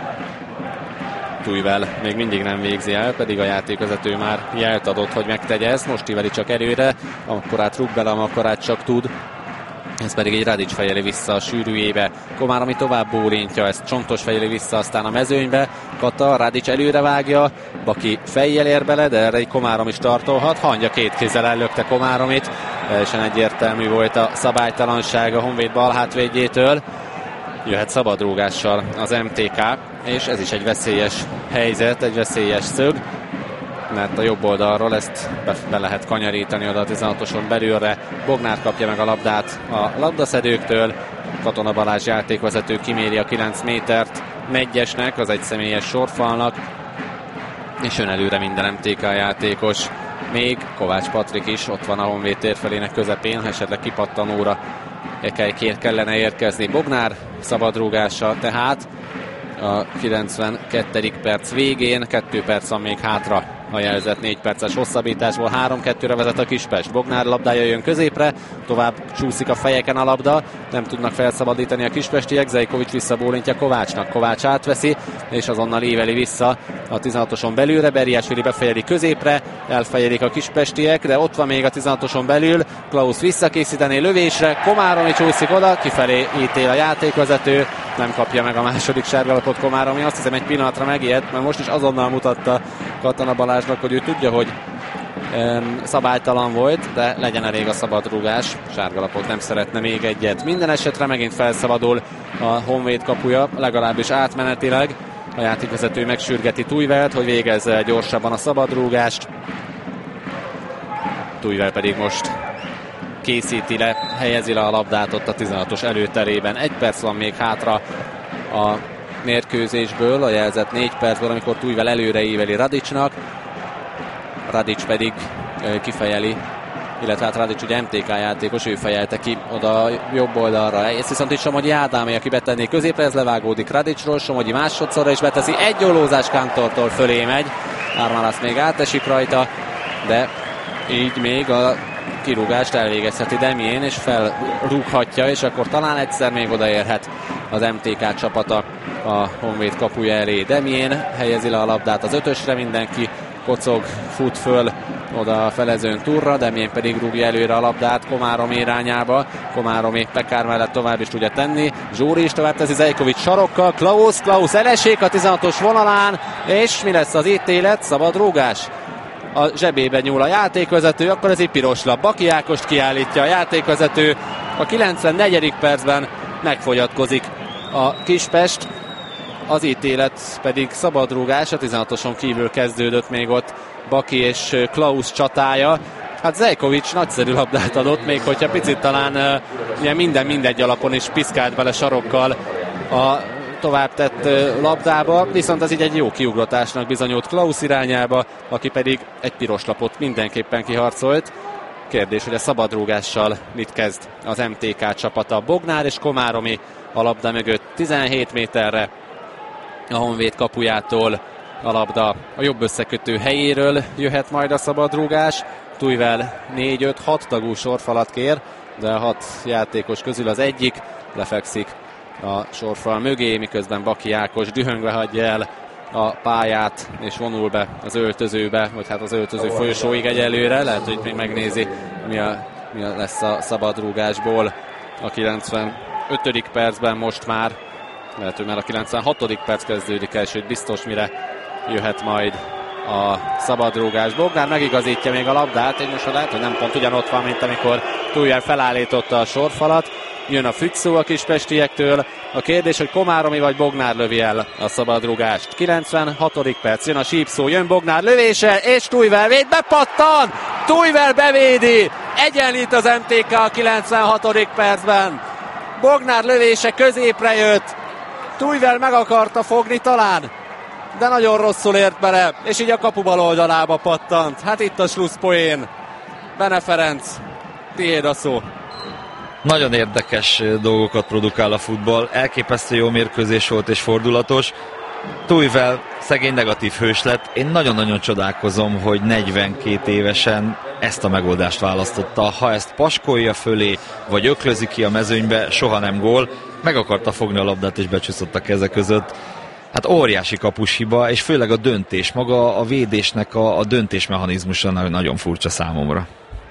Tújvel még mindig nem végzi el, pedig a játékvezető már jelt adott, hogy megtegye ezt, most íveli csak előre, amekkorát rúg bele, amekkorát csak tud. Ez pedig egy Radics fejeli vissza a sűrűjébe. Komáromi tovább bólintja, ezt Csontos fejeli vissza aztán a mezőnybe. Kata, Radics előre vágja, Baki fejjel ér bele, de erre egy Komárom is tartolhat. Hangya két kézzel ellökte Komáromit. Teljesen egyértelmű volt a szabálytalanság a Honvéd bal hátvédjétől. Jöhet szabadrúgással az em té ká, és ez is egy veszélyes helyzet, egy veszélyes szög, mert a jobb oldalról ezt be, be lehet kanyarítani oda a tizenhatoson belülre. Bognár kapja meg a labdát a labdaszedőktől, Katona Balázs játékvezető kiméri a kilenc métert Megyesnek, az egy személyes sorfalnak, és jön előre minden em té ká játékos. Még Kovács Patrik is ott van a Honvéd térfelének közepén, ha esetleg kipattanóra kellene érkezni. Bognár szabadrúgása tehát a kilencvenkettedik perc végén, kettő perc van még hátra a jelzett négy perces hosszabbításból. három kettőre vezet a Kispest. Bognár labdája jön középre, tovább csúszik a fejeken a labda, nem tudnak felszabadítani a kispestiek, Zejkovics visszabólintja Kovácsnak, Kovács átveszi, és azonnal éveli vissza a tizenhatoson belülre, Berriásvili befejeli középre, elfejelik a kispestiek, de ott van még a tizenhatoson belül, Klaus visszakészíteni lövésre, Komáromi csúszik oda, kifelé ítél a játékvezető, nem kapja meg a második sárgalapot Komáromi, azt hiszem egy pillanatra megijedt, mert most is azonnal mutatta Katona Balázsnak, hogy ő tudja, hogy um, szabálytalan volt, de legyen elég a szabadrúgás, sárgalapot nem szeretne még egyet. Minden esetre megint felszabadul a Honvéd kapuja, legalábbis átmenetileg. A játékvezető megsürgeti Tújvelt, hogy végezze gyorsabban a szabadrúgást. Tújvel pedig most készíti le, helyezi le a labdát ott a tizenhatos előterében. Egy perc van még hátra a mérkőzésből, a jelzett négy percből, amikor Tújvel előre éveli Radicsnak. Radics pedig kifejeli, illetve hát Radics ugye em té ká játékos, ő fejelte ki oda jobb oldalra. Ez viszont itt Somogyi Ádámé, aki betenné középre, ez levágódik Radicsról, Somogyi másodszorra is beteszi, egy ollózás Kántortól fölé megy, Ármálász még átesik rajta, de így még a kirúgást elvégezheti Demjén, és felrúghatja, és akkor talán egyszer még odaérhet az em té ká csapata a Honvéd kapuja elé. Demjén helyezi le a labdát az ötösre, mindenki kocog, fut föl oda a felezőn túlra, Demjén pedig rúgja előre a labdát Komáromi irányába. Komáromi Pekár mellett tovább is tudja tenni, Zsóri is tovább teszi, Zejkovics sarokkal, Klaus, Klaus elesik a tizenhatos vonalán, és mi lesz az ítélet? Szabad rúgás. A zsebébe nyúl a játékvezető, akkor ez egy piros lap. Baki Ákost kiállítja a játékvezető, a kilencvennegyedik percben megfogyatkozik a Kispest, az ítélet pedig szabadrúgás, a tizenhatoson kívül kezdődött még ott Baki és Klaus csatája. Hát Zeljkovics nagyszerű labdát adott, még hogyha picit talán uh, ilyen minden mindegy alapon is piszkált vele sarokkal a tovább tett uh, labdába, viszont ez így egy jó kiugratásnak bizonyult Klaus irányába, aki pedig egy piros lapot mindenképpen kiharcolt. Kérdés, hogy a szabadrúgással mit kezd az em té ká csapata. Bognár és Komáromi a labda mögött tizenhét méterre a Honvéd kapujától. A labda a jobb összekötő helyéről jöhet majd a szabadrúgás. Tuivel négy öt hat tagú sorfalat kér, de a hat játékos közül az egyik lefekszik a sorfal mögé, miközben Baki Ákos dühöngve hagyja el a pályát, és vonul be az öltözőbe, vagy hát az öltöző folyosóig egyelőre. Lehet, hogy még megnézi, mi, a, mi a lesz a szabadrúgásból a kilencvenötödik percben most már. Lehet, hogy már a kilencvenhatodik perc kezdődik el, sőt biztos mire jöhet majd a szabadrúgás. Bognár megigazítja még a labdát, és most lehet, hogy nem pont ugyanott van, mint amikor Tuivel felállította a sorfalat. Jön a fügyszó a kispestiektől. A kérdés, hogy Komáromi vagy Bognár lövi el a szabadrúgást. kilencvenhatodik perc, jön a sípszó, jön Bognár lövése, és Tuivel véd, bepattan! Tuivel bevédi! Egyenlít az em té ká a kilencvenhatodik percben. Bognár lövése középre jött. Tuivel meg akarta fogni talán, de nagyon rosszul ért bele, és így a kapubal oldalába pattant. Hát itt a slusszpoén. Bene Ferenc, tiéd a szó. Nagyon érdekes dolgokat produkál a futball, elképesztő jó mérkőzés volt és fordulatos. Tuivel szegény negatív hős lett. Én nagyon-nagyon csodálkozom, hogy negyvenkét évesen ezt a megoldást választotta. Ha ezt paskolja fölé, vagy öklözi ki a mezőnybe, soha nem gól. Meg akarta fogni a labdát, és becsúszott a keze között. Hát óriási kapushiba, és főleg a döntés, maga a védésnek a, a döntésmechanizmusa nagyon furcsa számomra.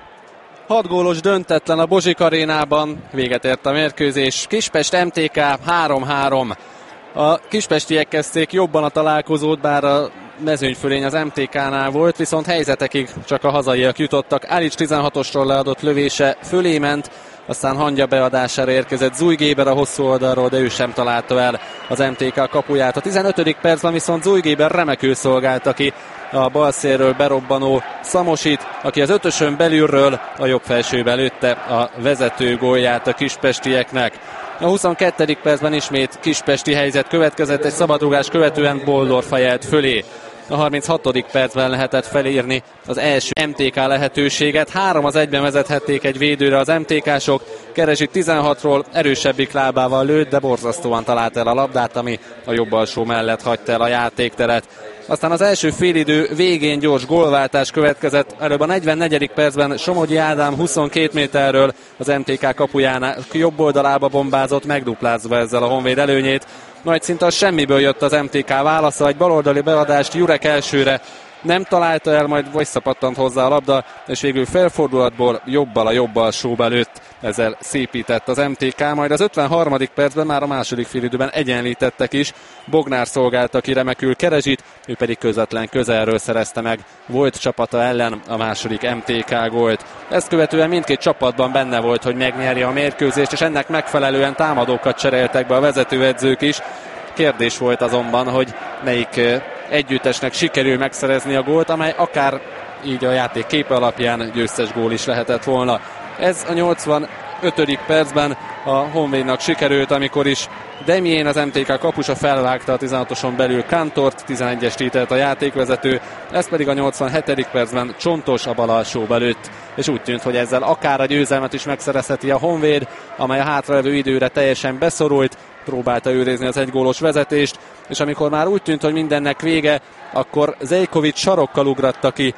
hat gólos döntetlen a Bozsik arénában, véget ért a mérkőzés. Kispest em té ká három három. A kispestiek kezdték jobban a találkozót, bár a mezőnyfölény az em té ká-nál volt, viszont helyzetekig csak a hazaiak jutottak. Álics tizenhatosról leadott lövése fölé ment, aztán hangya beadására érkezett Zúj Géber a hosszú oldalról, de ő sem találta el az em té ká kapuját. A tizenötödik percben viszont Zúj Géber remekül szolgálta ki a bal szélről berobbanó Szamosit, aki az ötösön belülről a jobb felsőbe lőtte a vezető gólját a kispestieknek. A huszonkettedik percben ismét kispesti helyzet következett, egy szabadrúgás követően Boldorf hajelt fölé. A harminchatodik percben lehetett felírni az első em té ká lehetőséget. Három az egyben vezethették egy védőre az em té ká-sok. Keresi tizenhatról erősebbik lábával lőtt, de borzasztóan talált el a labdát, ami a jobb alsó mellett hagyta el a játékteret. Aztán az első félidő végén gyors gólváltás következett. Előbb a negyvennegyedik percben Somogyi Ádám huszonkét méterről az em té ká kapujánál jobb oldalába bombázott, megduplázva ezzel a Honvéd előnyét. Majd szinte a semmiből jött az em té ká válasza, egy baloldali beadást Jurek elsőre nem találta el, majd visszapattant hozzá a labda, és végül felfordulatból jobbal a jobb alsóba lőtt. Ezzel szépített az em té ká, majd az ötvenharmadik percben már a második félidőben egyenlítettek is. Bognár szolgálta ki remekül Kerezsit, ő pedig közvetlen közelről szerezte meg volt csapata ellen a második em té ká gólt. Ezt követően mindkét csapatban benne volt, hogy megnyerje a mérkőzést, és ennek megfelelően támadókat cseréltek be a vezetőedzők is. Kérdés volt azonban, hogy melyik együttesnek sikerül megszerezni a gólt, amely akár így a játék képe alapján győztes gól is lehetett volna. Ez a nyolcvanötödik percben a Honvédnak sikerült, amikor is Demjén, az em té ká kapusa felvágta a tizenhatoson belül Kantort, tizenegyes títelt a játékvezető, ez pedig a nyolcvanhetedik percben Csontos a bal alsóba lőtt, és úgy tűnt, hogy ezzel akár a győzelmet is megszerezheti a Honvéd, amely a hátralévő időre teljesen beszorult, próbálta őrizni az egygólos vezetést, és amikor már úgy tűnt, hogy mindennek vége, akkor Zeljkovics sarokkal ugratta ki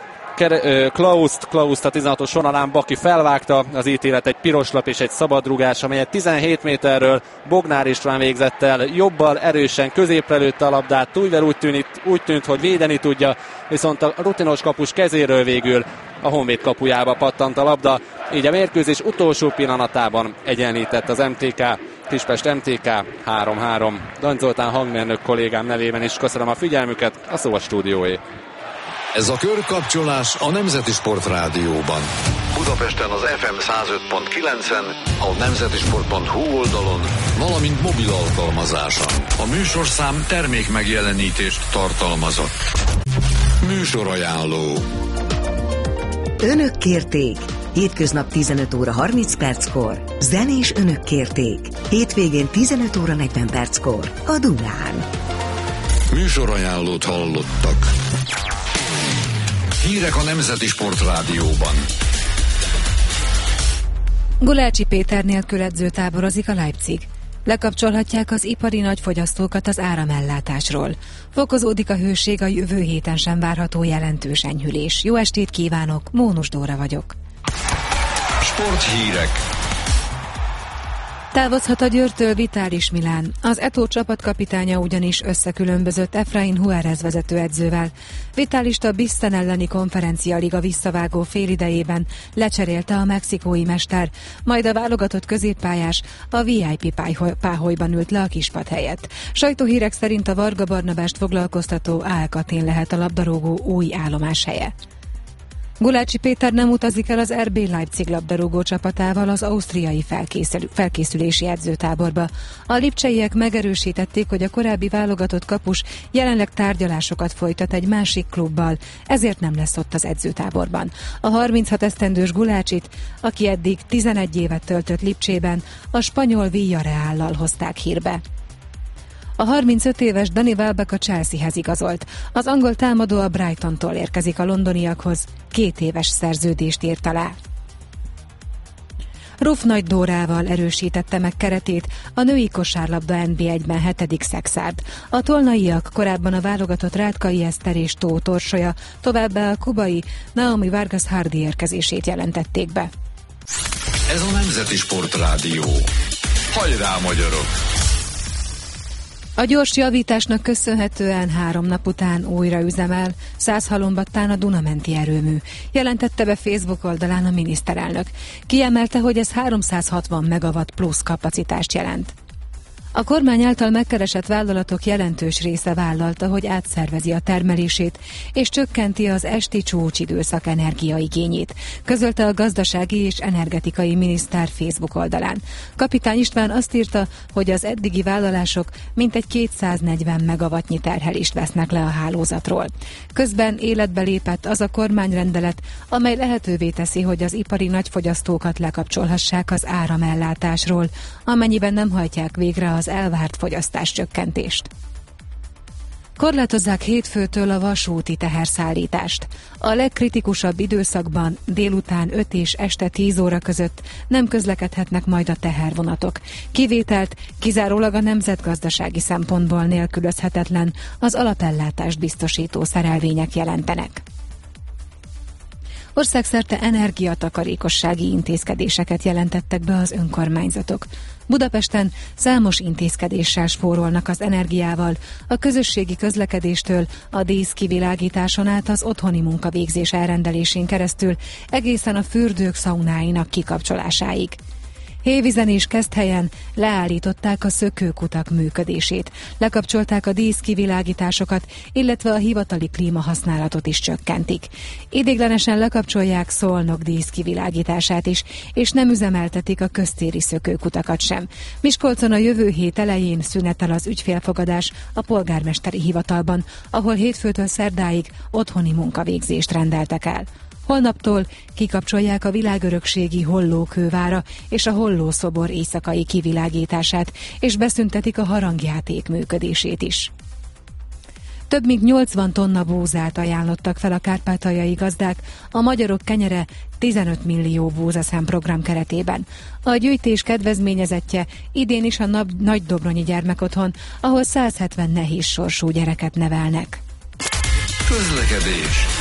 Klauszt, Klauszt a tizenhatos vonalán Baki felvágta, az ítélet egy piros lap és egy szabadrugás, amelyet tizenhét méterről Bognár István végzett el, jobbal erősen középre lőtte a labdát, Tuivel úgy tűnt, úgy tűnt, hogy védeni tudja, viszont a rutinos kapus kezéről végül a Honvéd kapujába pattant a labda, így a mérkőzés utolsó pillanatában egyenlített az em té ká, Kispest em té ká három három. Danny Zoltán hangmérnök kollégám nevében is köszönöm a figyelmüket, a szó a stúdióé. Ez a körkapcsolás a Nemzeti Sport Rádióban. Budapesten az ef em száz öt pont kilencen, a nemzetisport pont hu oldalon, valamint mobil alkalmazáson. A műsorszám termék megjelenítést tartalmazott. Műsorajánló. Önök kérték. Hétköznap tizenöt óra harminc perckor. Zenés Önök kérték. Hétvégén tizenöt óra negyven perckor. A Dunán. Műsorajánlót hallottak. Hírek a Nemzeti Sportrádióban. Gulácsi Péter nélkül edzőtáborozik a Leipzig. Lekapcsolhatják az ipari nagyfogyasztókat az áramellátásról. Fokozódik a hőség, a jövő héten sem várható jelentős enyhülés. Jó estét kívánok, Mónus Dóra vagyok. Sporthírek. Távozhat a Győrtől Vitális Milán. Az Eto'o csapatkapitánya ugyanis összekülönbözött Efrain Juárez vezetőedzővel. Vitálist a Bisten elleni konferencialiga visszavágó félidejében lecserélte a mexikói mester, majd a válogatott középpályás a vé i pé páholyban ült le a kispad helyett. Sajtóhírek szerint a Varga Barnabást foglalkoztató Alcatel lehet a labdarúgó új állomáshelye. Gulácsi Péter nem utazik el az er bé Leipzig labdarúgó csapatával az ausztriai felkészül- felkészülési edzőtáborba. A lipcseiek megerősítették, hogy a korábbi válogatott kapus jelenleg tárgyalásokat folytat egy másik klubbal, ezért nem lesz ott az edzőtáborban. A harminchat esztendős Gulácsit, aki eddig tizenegy évet töltött Lipcsében, a spanyol Villarreallal hozták hírbe. A harmincöt éves Dani Welbeck a Chelseahez igazolt. Az angol támadó a Brightontól érkezik a londoniakhoz. Két éves szerződést írt alá. Ruf Nagy Dórával erősítette meg keretét a női kosárlabda en bé egyben hetedik Szexárd. A tolnaiak korábban a válogatott Rátkai Eszter és Tóth Orsolya, továbbá a kubai Naomi Vargas Hardy érkezését jelentették be. Ez a Nemzeti Sportrádió. Hajrá, magyarok! A gyors javításnak köszönhetően három nap után újra üzemel Százhalombattán a Dunamenti erőmű, jelentette be Facebook oldalán a miniszterelnök. Kiemelte, hogy ez háromszázhatvan megawatt plusz kapacitást jelent. A kormány által megkeresett vállalatok jelentős része vállalta, hogy átszervezi a termelését, és csökkenti az esti csúcsidőszak energiaigényét, közölte a gazdasági és energetikai miniszter Facebook oldalán. Kapitány István azt írta, hogy az eddigi vállalások mintegy kétszáznegyven megawattnyi terhelést vesznek le a hálózatról. Közben életbe lépett az a kormányrendelet, amely lehetővé teszi, hogy az ipari nagyfogyasztókat lekapcsolhassák az áramellátásról, amennyiben nem hajtják végre az az elvárt fogyasztás csökkentést. Korlátozzák hétfőtől a vasúti teherszállítást. A legkritikusabb időszakban délután öt és este tíz óra között nem közlekedhetnek majd a tehervonatok. Kivételt kizárólag a nemzetgazdasági szempontból nélkülözhetetlen az alapellátást biztosító szerelvények jelentenek. Országszerte energiatakarékossági intézkedéseket jelentettek be az önkormányzatok. Budapesten számos intézkedéssel spórolnak az energiával, a közösségi közlekedéstől a díszkivilágításon át az otthoni munkavégzés elrendelésén keresztül egészen a fürdők szaunáinak kikapcsolásáig. Hévízen és Keszthelyen leállították a szökőkutak működését, lekapcsolták a díszkivilágításokat, illetve a hivatali klímahasználatot is csökkentik. Idéglenesen lekapcsolják Szolnok díszkivilágítását is, és nem üzemeltetik a köztéri szökőkutakat sem. Miskolcon a jövő hét elején szünetel az ügyfélfogadás a polgármesteri hivatalban, ahol hétfőtől szerdáig otthoni munkavégzést rendeltek el. Holnaptól kikapcsolják a világörökségi Hollókővára és a Hollószobor éjszakai kivilágítását, és beszüntetik a harangjáték működését is. Több mint nyolcvan tonna búzát ajánlottak fel a kárpátaljai gazdák a Magyarok Kenyere tizenöt millió búzaszám program keretében. A gyűjtés kedvezményezettje idén is a Nagydobronyi Gyermekotthon, ahol száz hetven nehéz sorsú gyereket nevelnek. Közlekedés.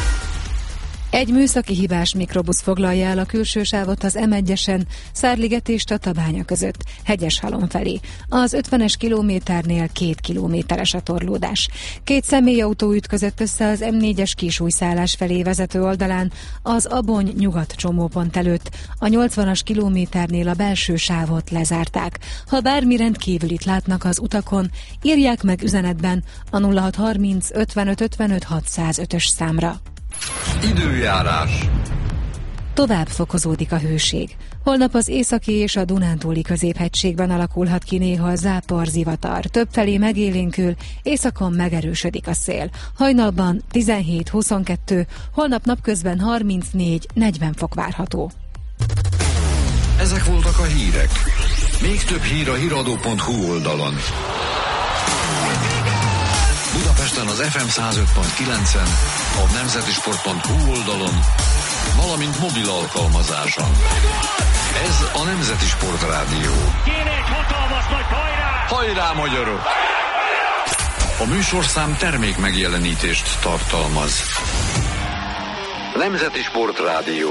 Egy műszaki hibás mikrobusz foglalja el a külső sávot az em egyesen Szárliget és Tatabánya között, Hegyeshalom felé. Az ötvenes kilométernél két kilométeres a torlódás. Két személyautó ütközött össze az em négyes Késújszállás felé vezető oldalán, az Abony nyugat csomópont előtt. A nyolcvanas kilométernél a belső sávot lezárták. Ha bármi rendkívülit látnak az utakon, írják meg üzenetben a nulla hat harminc ötvenöt ötvenöt hatszázötös számra. Időjárás. tovább fokozódik a hőség. Holnap az északi és a Dunántúli középhegységben alakulhat ki néha zápor, zivatar. Többfelé megélénkül, északon megerősödik a szél. Hajnalban tizenhét-huszonkettő, holnap napközben harmincnégy-negyven fok várható. Ezek voltak a hírek. Még több hír a híradó pont hu oldalon. Budapesten az ef em száz öt pont kilencen, a nemzetisport pont hu oldalon, valamint mobil alkalmazáson. Ez a Nemzeti Sport Rádió. Kéne egy hatalmas nagy hajrá! Hajrá, magyarok! A műsorszám termék megjelenítést tartalmaz. Nemzeti Sport Rádió.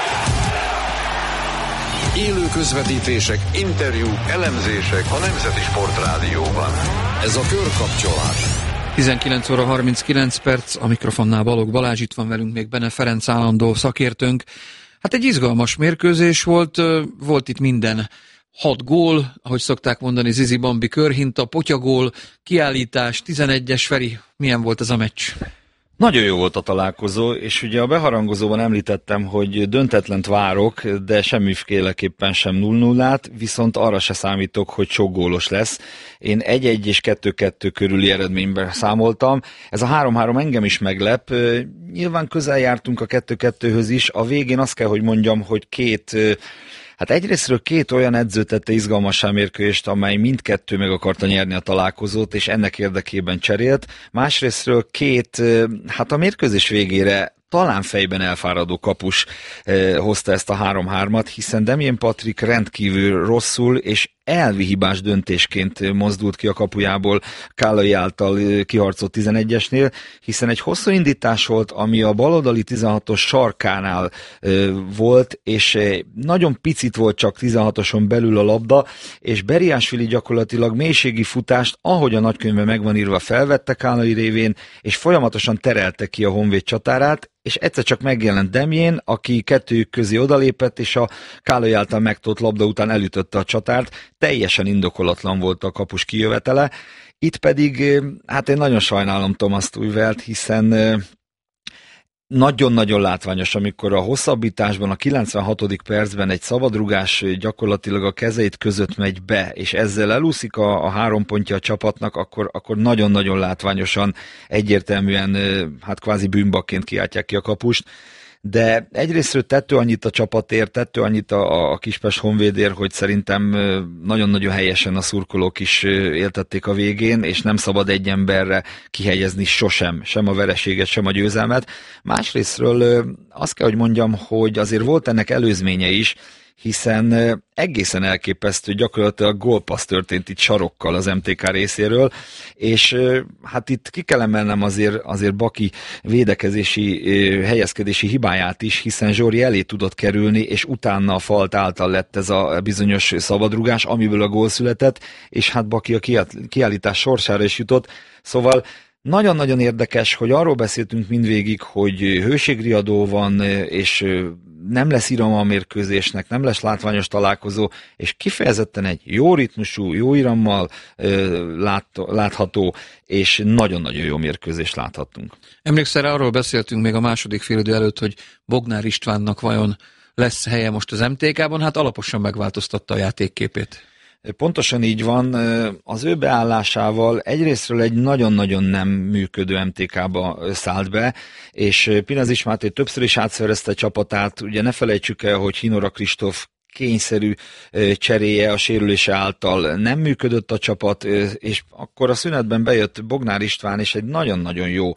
Élő közvetítések, interjúk, elemzések a Nemzeti Sport Rádióban. Ez a Körkapcsolás. tizenkilenc óra harminckilenc perc, a mikrofonnál Balogh Balázs, itt van velünk még Bene Ferenc állandó szakértőnk. Hát egy izgalmas mérkőzés volt, volt itt minden. Hat gól, ahogy szokták mondani, Zizi Bambi körhinta, potyagól, kiállítás, tizenegyes. Feri, milyen volt ez a meccs? Nagyon jó volt a találkozó, és ugye a beharangozóban említettem, hogy döntetlent várok, de semmiféleképpen sem nulla nullát, viszont arra se számítok, hogy sok gólos lesz. Én egy egy és kettő kettő körüli eredményben számoltam. Ez a három három engem is meglep. Nyilván közel jártunk a kettő kettőhöz is. A végén azt kell, hogy mondjam, hogy két... Hát egyrésztről két olyan edző tette izgalmassá mérkőzést, amely mindkettő meg akarta nyerni a találkozót, és ennek érdekében cserélt. Másrésztről két, hát a mérkőzés végére talán fejben elfáradó kapus eh, hozta ezt a három hármat, hiszen Damien Patrick rendkívül rosszul és elvi hibás döntésként mozdult ki a kapujából Kálai által kiharcolt tizenegyesnél, hiszen egy hosszú indítás volt, ami a baloldali tizenhatos sarkánál e, volt, és e, nagyon picit volt csak tizenhatoson belül a labda, és Beriásvili gyakorlatilag mélységi futást, ahogy a nagykönyvben megvan írva, felvette Kálai révén, és folyamatosan terelte ki a Honvéd csatárát, és egyszer csak megjelent Demjén, aki kettőjük közé odalépett, és a Kálai által megtolt labda után elütötte a csatárt. Teljesen indokolatlan volt a kapus kijövetele. Itt pedig, hát én nagyon sajnálom Thomas Tuchelt, hiszen nagyon-nagyon látványos, amikor a hosszabbításban, a kilencvenhatodik percben egy szabadrugás gyakorlatilag a kezeit között megy be, és ezzel elúszik a, a három pontja a csapatnak, akkor, akkor nagyon-nagyon látványosan, egyértelműen, hát kvázi bűnbakként kiáltják ki a kapust. De egyrésztről tettő annyit a csapatért, tettő annyit a, a Kispest Honvédért, hogy szerintem nagyon-nagyon helyesen a szurkolók is éltették a végén, és nem szabad egy emberre kihelyezni sosem, sem a vereséget, sem a győzelmet. Másrésztről azt kell, hogy mondjam, hogy azért volt ennek előzménye is, hiszen egészen elképesztő, gyakorlatilag gólpassz történt itt sarokkal az em té ká részéről, és hát itt ki kell emelnem azért, azért Baki védekezési, helyezkedési hibáját is, hiszen Zsori elé tudott kerülni, és utána a falt által lett ez a bizonyos szabadrugás, amiből a gól született, és hát Baki a kiállítás sorsára is jutott, szóval nagyon-nagyon érdekes, hogy arról beszéltünk mindvégig, hogy hőségriadó van, és nem lesz irama a mérkőzésnek, nem lesz látványos találkozó, és kifejezetten egy jó ritmusú, jó irammal lát, látható, és nagyon-nagyon jó mérkőzést láthattunk. Emlékszel, arról beszéltünk még a második félidő előtt, hogy Bognár Istvánnak vajon lesz helye most az em té ká-ban, hát alaposan megváltoztatta a játékképét. Pontosan így van, az ő beállásával egyrésztről egy nagyon-nagyon nem működő em té ká-ba szállt be, és Pinazis Máté többször is átszervezte a csapatát, ugye ne felejtsük el, hogy Hinora Kristóf kényszerű cseréje a sérülése által nem működött a csapat, és akkor a szünetben bejött Bognár István, és egy nagyon-nagyon jó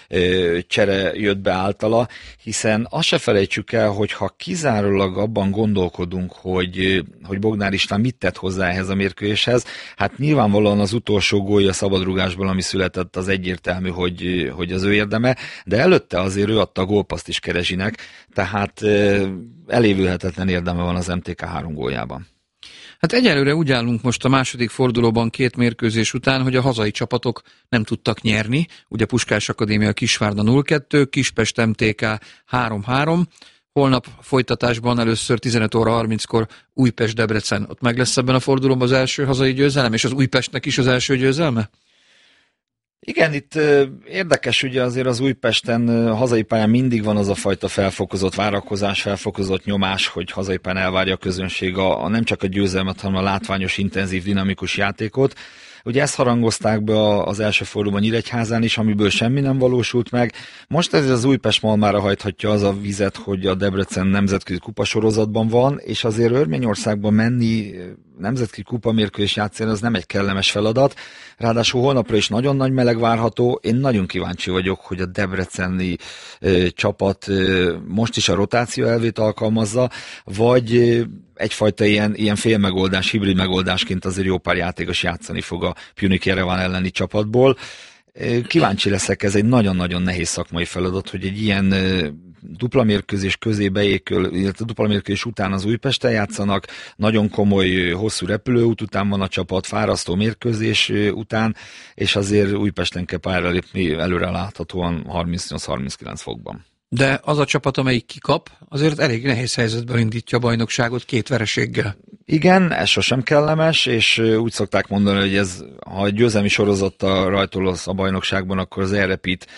csere jött be általa, hiszen azt se felejtsük el, hogy ha kizárólag abban gondolkodunk, hogy, hogy Bognár István mit tett hozzá ehhez a mérkőzéshez, hát nyilvánvalóan az utolsó gólja szabadrugásból, ami született, az egyértelmű, hogy, hogy az ő érdeme, de előtte azért ő adta a gólpaszt is Kerezsinek, tehát elévülhetetlen érdeme van az em té ká három góljában. Hát egyelőre úgy állunk most a második fordulóban két mérkőzés után, hogy a hazai csapatok nem tudtak nyerni. Ugye Puskás Akadémia Kisvárda nulla kettő, Kispest em té ká három három. Holnap folytatásban először tizenöt óra harminckor Újpest-Debrecen. Ott meg lesz ebben a fordulóban az első hazai győzelem, és az Újpestnek is az első győzelme? Igen, itt érdekes, ugye azért az Újpesten hazai pályán mindig van az a fajta felfokozott várakozás, felfokozott nyomás, hogy hazai pályán elvárja a közönség a, a nem csak a győzelmet, hanem a látványos, intenzív, dinamikus játékot. Ugye ezt harangozták be az első fordulóban Nyíregyházán is, amiből semmi nem valósult meg. Most ez az Újpest malmára hajthatja az a vizet, hogy a Debrecen nemzetközi kupasorozatban van, és azért Örményországban menni nemzetközi kupamérkőzés játszani, az nem egy kellemes feladat. Ráadásul holnapra is nagyon nagy meleg várható. Én nagyon kíváncsi vagyok, hogy a debreceni ö, csapat ö, most is a rotáció elvét alkalmazza, vagy ö, egyfajta ilyen, ilyen félmegoldás, hibrid megoldásként azért jó pár játékos játszani fog a Pjunik Jerevan elleni csapatból. Kíváncsi leszek, ez egy nagyon-nagyon nehéz szakmai feladat, hogy egy ilyen dupla mérkőzés közé beékül, illetve dupla mérkőzés után az Újpesten játszanak, nagyon komoly, hosszú repülőút után van a csapat, fárasztó mérkőzés után, és azért Újpesten kell pályára lépni előre láthatóan harmincnyolc-harminckilenc fokban. De az a csapat, amelyik kikap, azért elég nehéz helyzetben indítja a bajnokságot két vereséggel. Igen, ez sosem kellemes, és úgy szokták mondani, hogy ez, ha a győzelmi sorozattal rajtolsz a bajnokságban, akkor az elrepít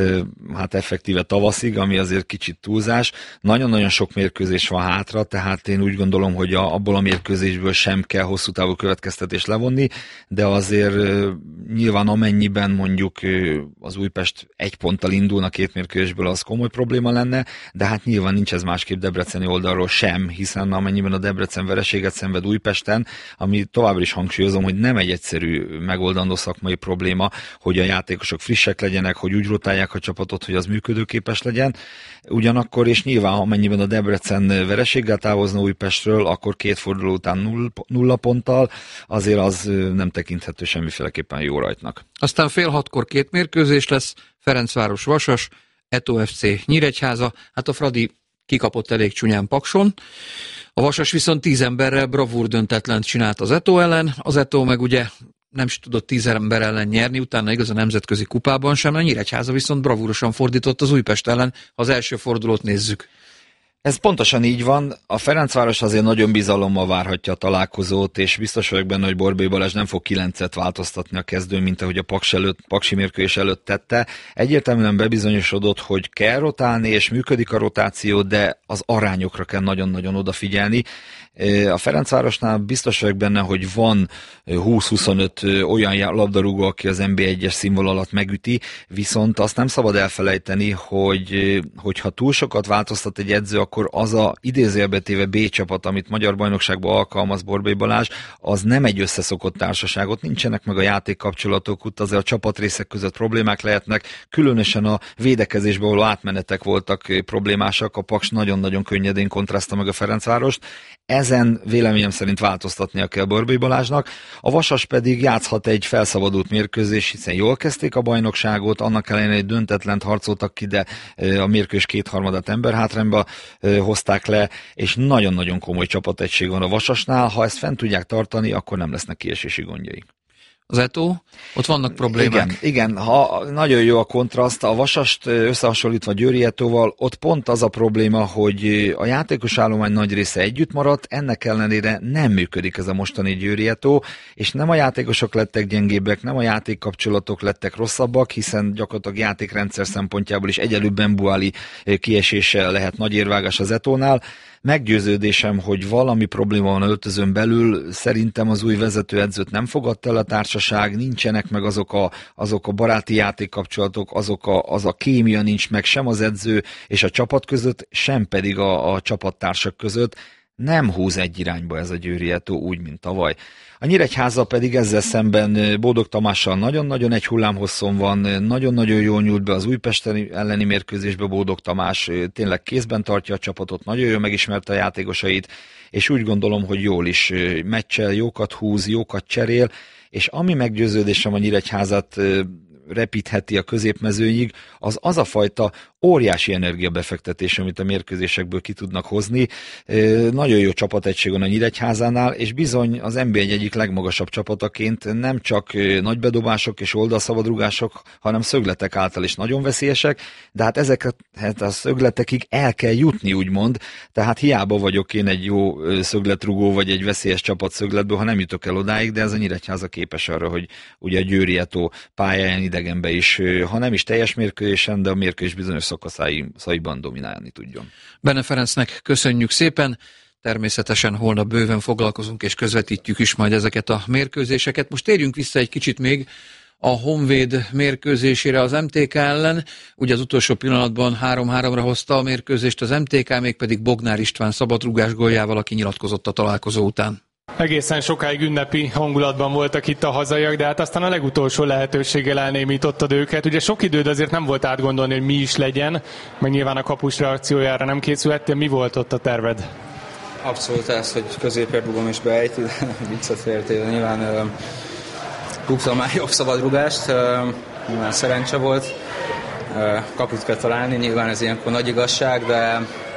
hát effektíve tavaszig, ami azért kicsit túlzás. Nagyon-nagyon sok mérkőzés van hátra, tehát én úgy gondolom, hogy a, abból a mérkőzésből sem kell hosszú távú következtetést levonni, de azért nyilván amennyiben mondjuk az Újpest egy ponttal indulna két mérkőzésből, az komoly probléma lenne, de hát nyilván nincs ez másképp debreceni oldalról sem, hiszen amennyiben a Debrecen vereséget szenved Újpesten, ami továbbra is hangsúlyozom, hogy nem egy egyszerű megoldandó szakmai probléma, hogy a játékosok frissek legyenek, hogy úgy rotálják a csapatot, hogy az működőképes legyen. Ugyanakkor, és nyilván, amennyiben a Debrecen vereséggel távozna Újpestről, akkor két forduló után null, nulla ponttal, azért az nem tekinthető semmiféleképpen jó rajtnak. Aztán fél hatkor két mérkőzés lesz, Ferencváros Vasas, Eto ef cé Nyíregyháza, hát a Fradi kikapott elég csúnyán Pakson. A Vasas viszont tíz emberrel bravúr döntetlent csinált az Eto ellen, az Eto meg ugye nem is tudott tíz ember ellen nyerni, utána igaz a nemzetközi kupában sem, a Nyíregyháza viszont bravúrosan fordított az Újpest ellen, ha az első fordulót nézzük. Ez pontosan így van. A Ferencváros azért nagyon bizalommal várhatja a találkozót, és biztos vagyok benne, hogy Borbély Balázs nem fog kilencet változtatni a kezdőn, mint ahogy a Paks előtt, Paksi mérkőzés előtt tette. Egyértelműen bebizonyosodott, hogy kell rotálni, és működik a rotáció, de az arányokra kell nagyon-nagyon odafigyelni. A Ferencvárosnál biztos vagyok benne, hogy van húsz-huszonöt olyan labdarúgó, aki az en bé egyes színvonalat megüti, viszont azt nem szabad elfelejteni, hogy hogyha túl sokat változtat egy edző, akkor az a idézőjelbe téve B csapat, amit magyar bajnokságban alkalmaz Borbély Balázs, az nem egy összeszokott társaság, ott nincsenek meg a játékkapcsolatok, ott azért a csapatrészek között problémák lehetnek, különösen a védekezésben való átmenetek voltak problémásak, a Paks nagyon-nagyon könnyedén kontrasztálta meg a Ferencvárost. Ezen véleményem szerint változtatnia kell Borbély Balázsnak. A Vasas pedig játszhat egy felszabadult mérkőzés, hiszen jól kezdték a bajnokságot, annak ellenére egy döntetlent harcoltak ki, de a mérkőzés kétharmadát emberhátrányba hozták le, és nagyon-nagyon komoly csapategység van a Vasasnál. Ha ezt fent tudják tartani, akkor nem lesznek kiesési gondjaik. Az Eto, ott vannak problémák. Igen, igen, ha nagyon jó a kontraszt, a Vasast összehasonlítva Győri Etóval, ott pont az a probléma, hogy a játékos állomány nagy része együtt maradt, ennek ellenére nem működik ez a mostani Győri Etó, és nem a játékosok lettek gyengébbek, nem a játékkapcsolatok lettek rosszabbak, hiszen gyakorlatilag játékrendszer szempontjából is egyelőbb Benbuali kieséssel lehet nagy érvágás az Etónál. Meggyőződésem, hogy valami probléma van öltözön belül, szerintem az új vezetőedzőt nem fogadta el a társaság, nincsenek meg azok a, azok a baráti játékkapcsolatok, azok a, az a kémia nincs meg sem az edző és a csapat között, sem pedig a, a csapattársak között. Nem húz egy irányba ez a Győri Etó úgy, mint tavaly. A Nyíregyháza pedig ezzel szemben Bódog Tamással nagyon-nagyon egy hullámhosszon van, nagyon-nagyon jól nyúlt be az Újpest elleni mérkőzésbe Bódog Tamás, tényleg kézben tartja a csapatot, nagyon jól megismerte a játékosait, és úgy gondolom, hogy jól is meccsel, jókat húz, jókat cserél, és ami meggyőződésem a Nyíregyházat repítheti a középmezőnyig, az az a fajta óriási energiabefektetés, amit a mérkőzésekből ki tudnak hozni. Nagyon jó csapategység van a Nyíregyházánál, és bizony az en bé egy egyik legmagasabb csapataként nem csak nagybedobások és oldalszabadrugások, hanem szögletek által is nagyon veszélyesek, de hát ezeket hát a szögletekig el kell jutni, úgymond, tehát hiába vagyok én egy jó szögletrugó vagy egy veszélyes csapat szögletből, ha nem jutok el odáig, de ez a Nyíregyháza képes arra, hogy ugye a Győri Etó pályáján ide idegenbe is, ha nem is teljes mérkőzésen, de a mérkőzés bizonyos szakaszaiban dominálni tudjon. Bene Ferencnek köszönjük szépen, természetesen holnap bőven foglalkozunk és közvetítjük is majd ezeket a mérkőzéseket. Most térjünk vissza egy kicsit még a Honvéd mérkőzésére az em té ká ellen. Ugye az utolsó pillanatban három-háromra hozta a mérkőzést az em té ká, mégpedig Bognár István szabadrugás góljával, aki nyilatkozott a találkozó után. Egészen sokáig ünnepi hangulatban voltak itt a hazaiak, de hát aztán a legutolsó lehetőséggel elnémítottad őket. Ugye sok időd azért nem volt átgondolni, hogy mi is legyen, meg nyilván a kapus reakciójára nem készülhettél. Mi volt ott a terved? Abszolút ez, hogy középre rugom és beejti, viccet féltél. Nyilván rúgtam már jobb szabadrugást, nyilván szerencse volt, kaput kell találni, nyilván ez ilyenkor nagy igazság, de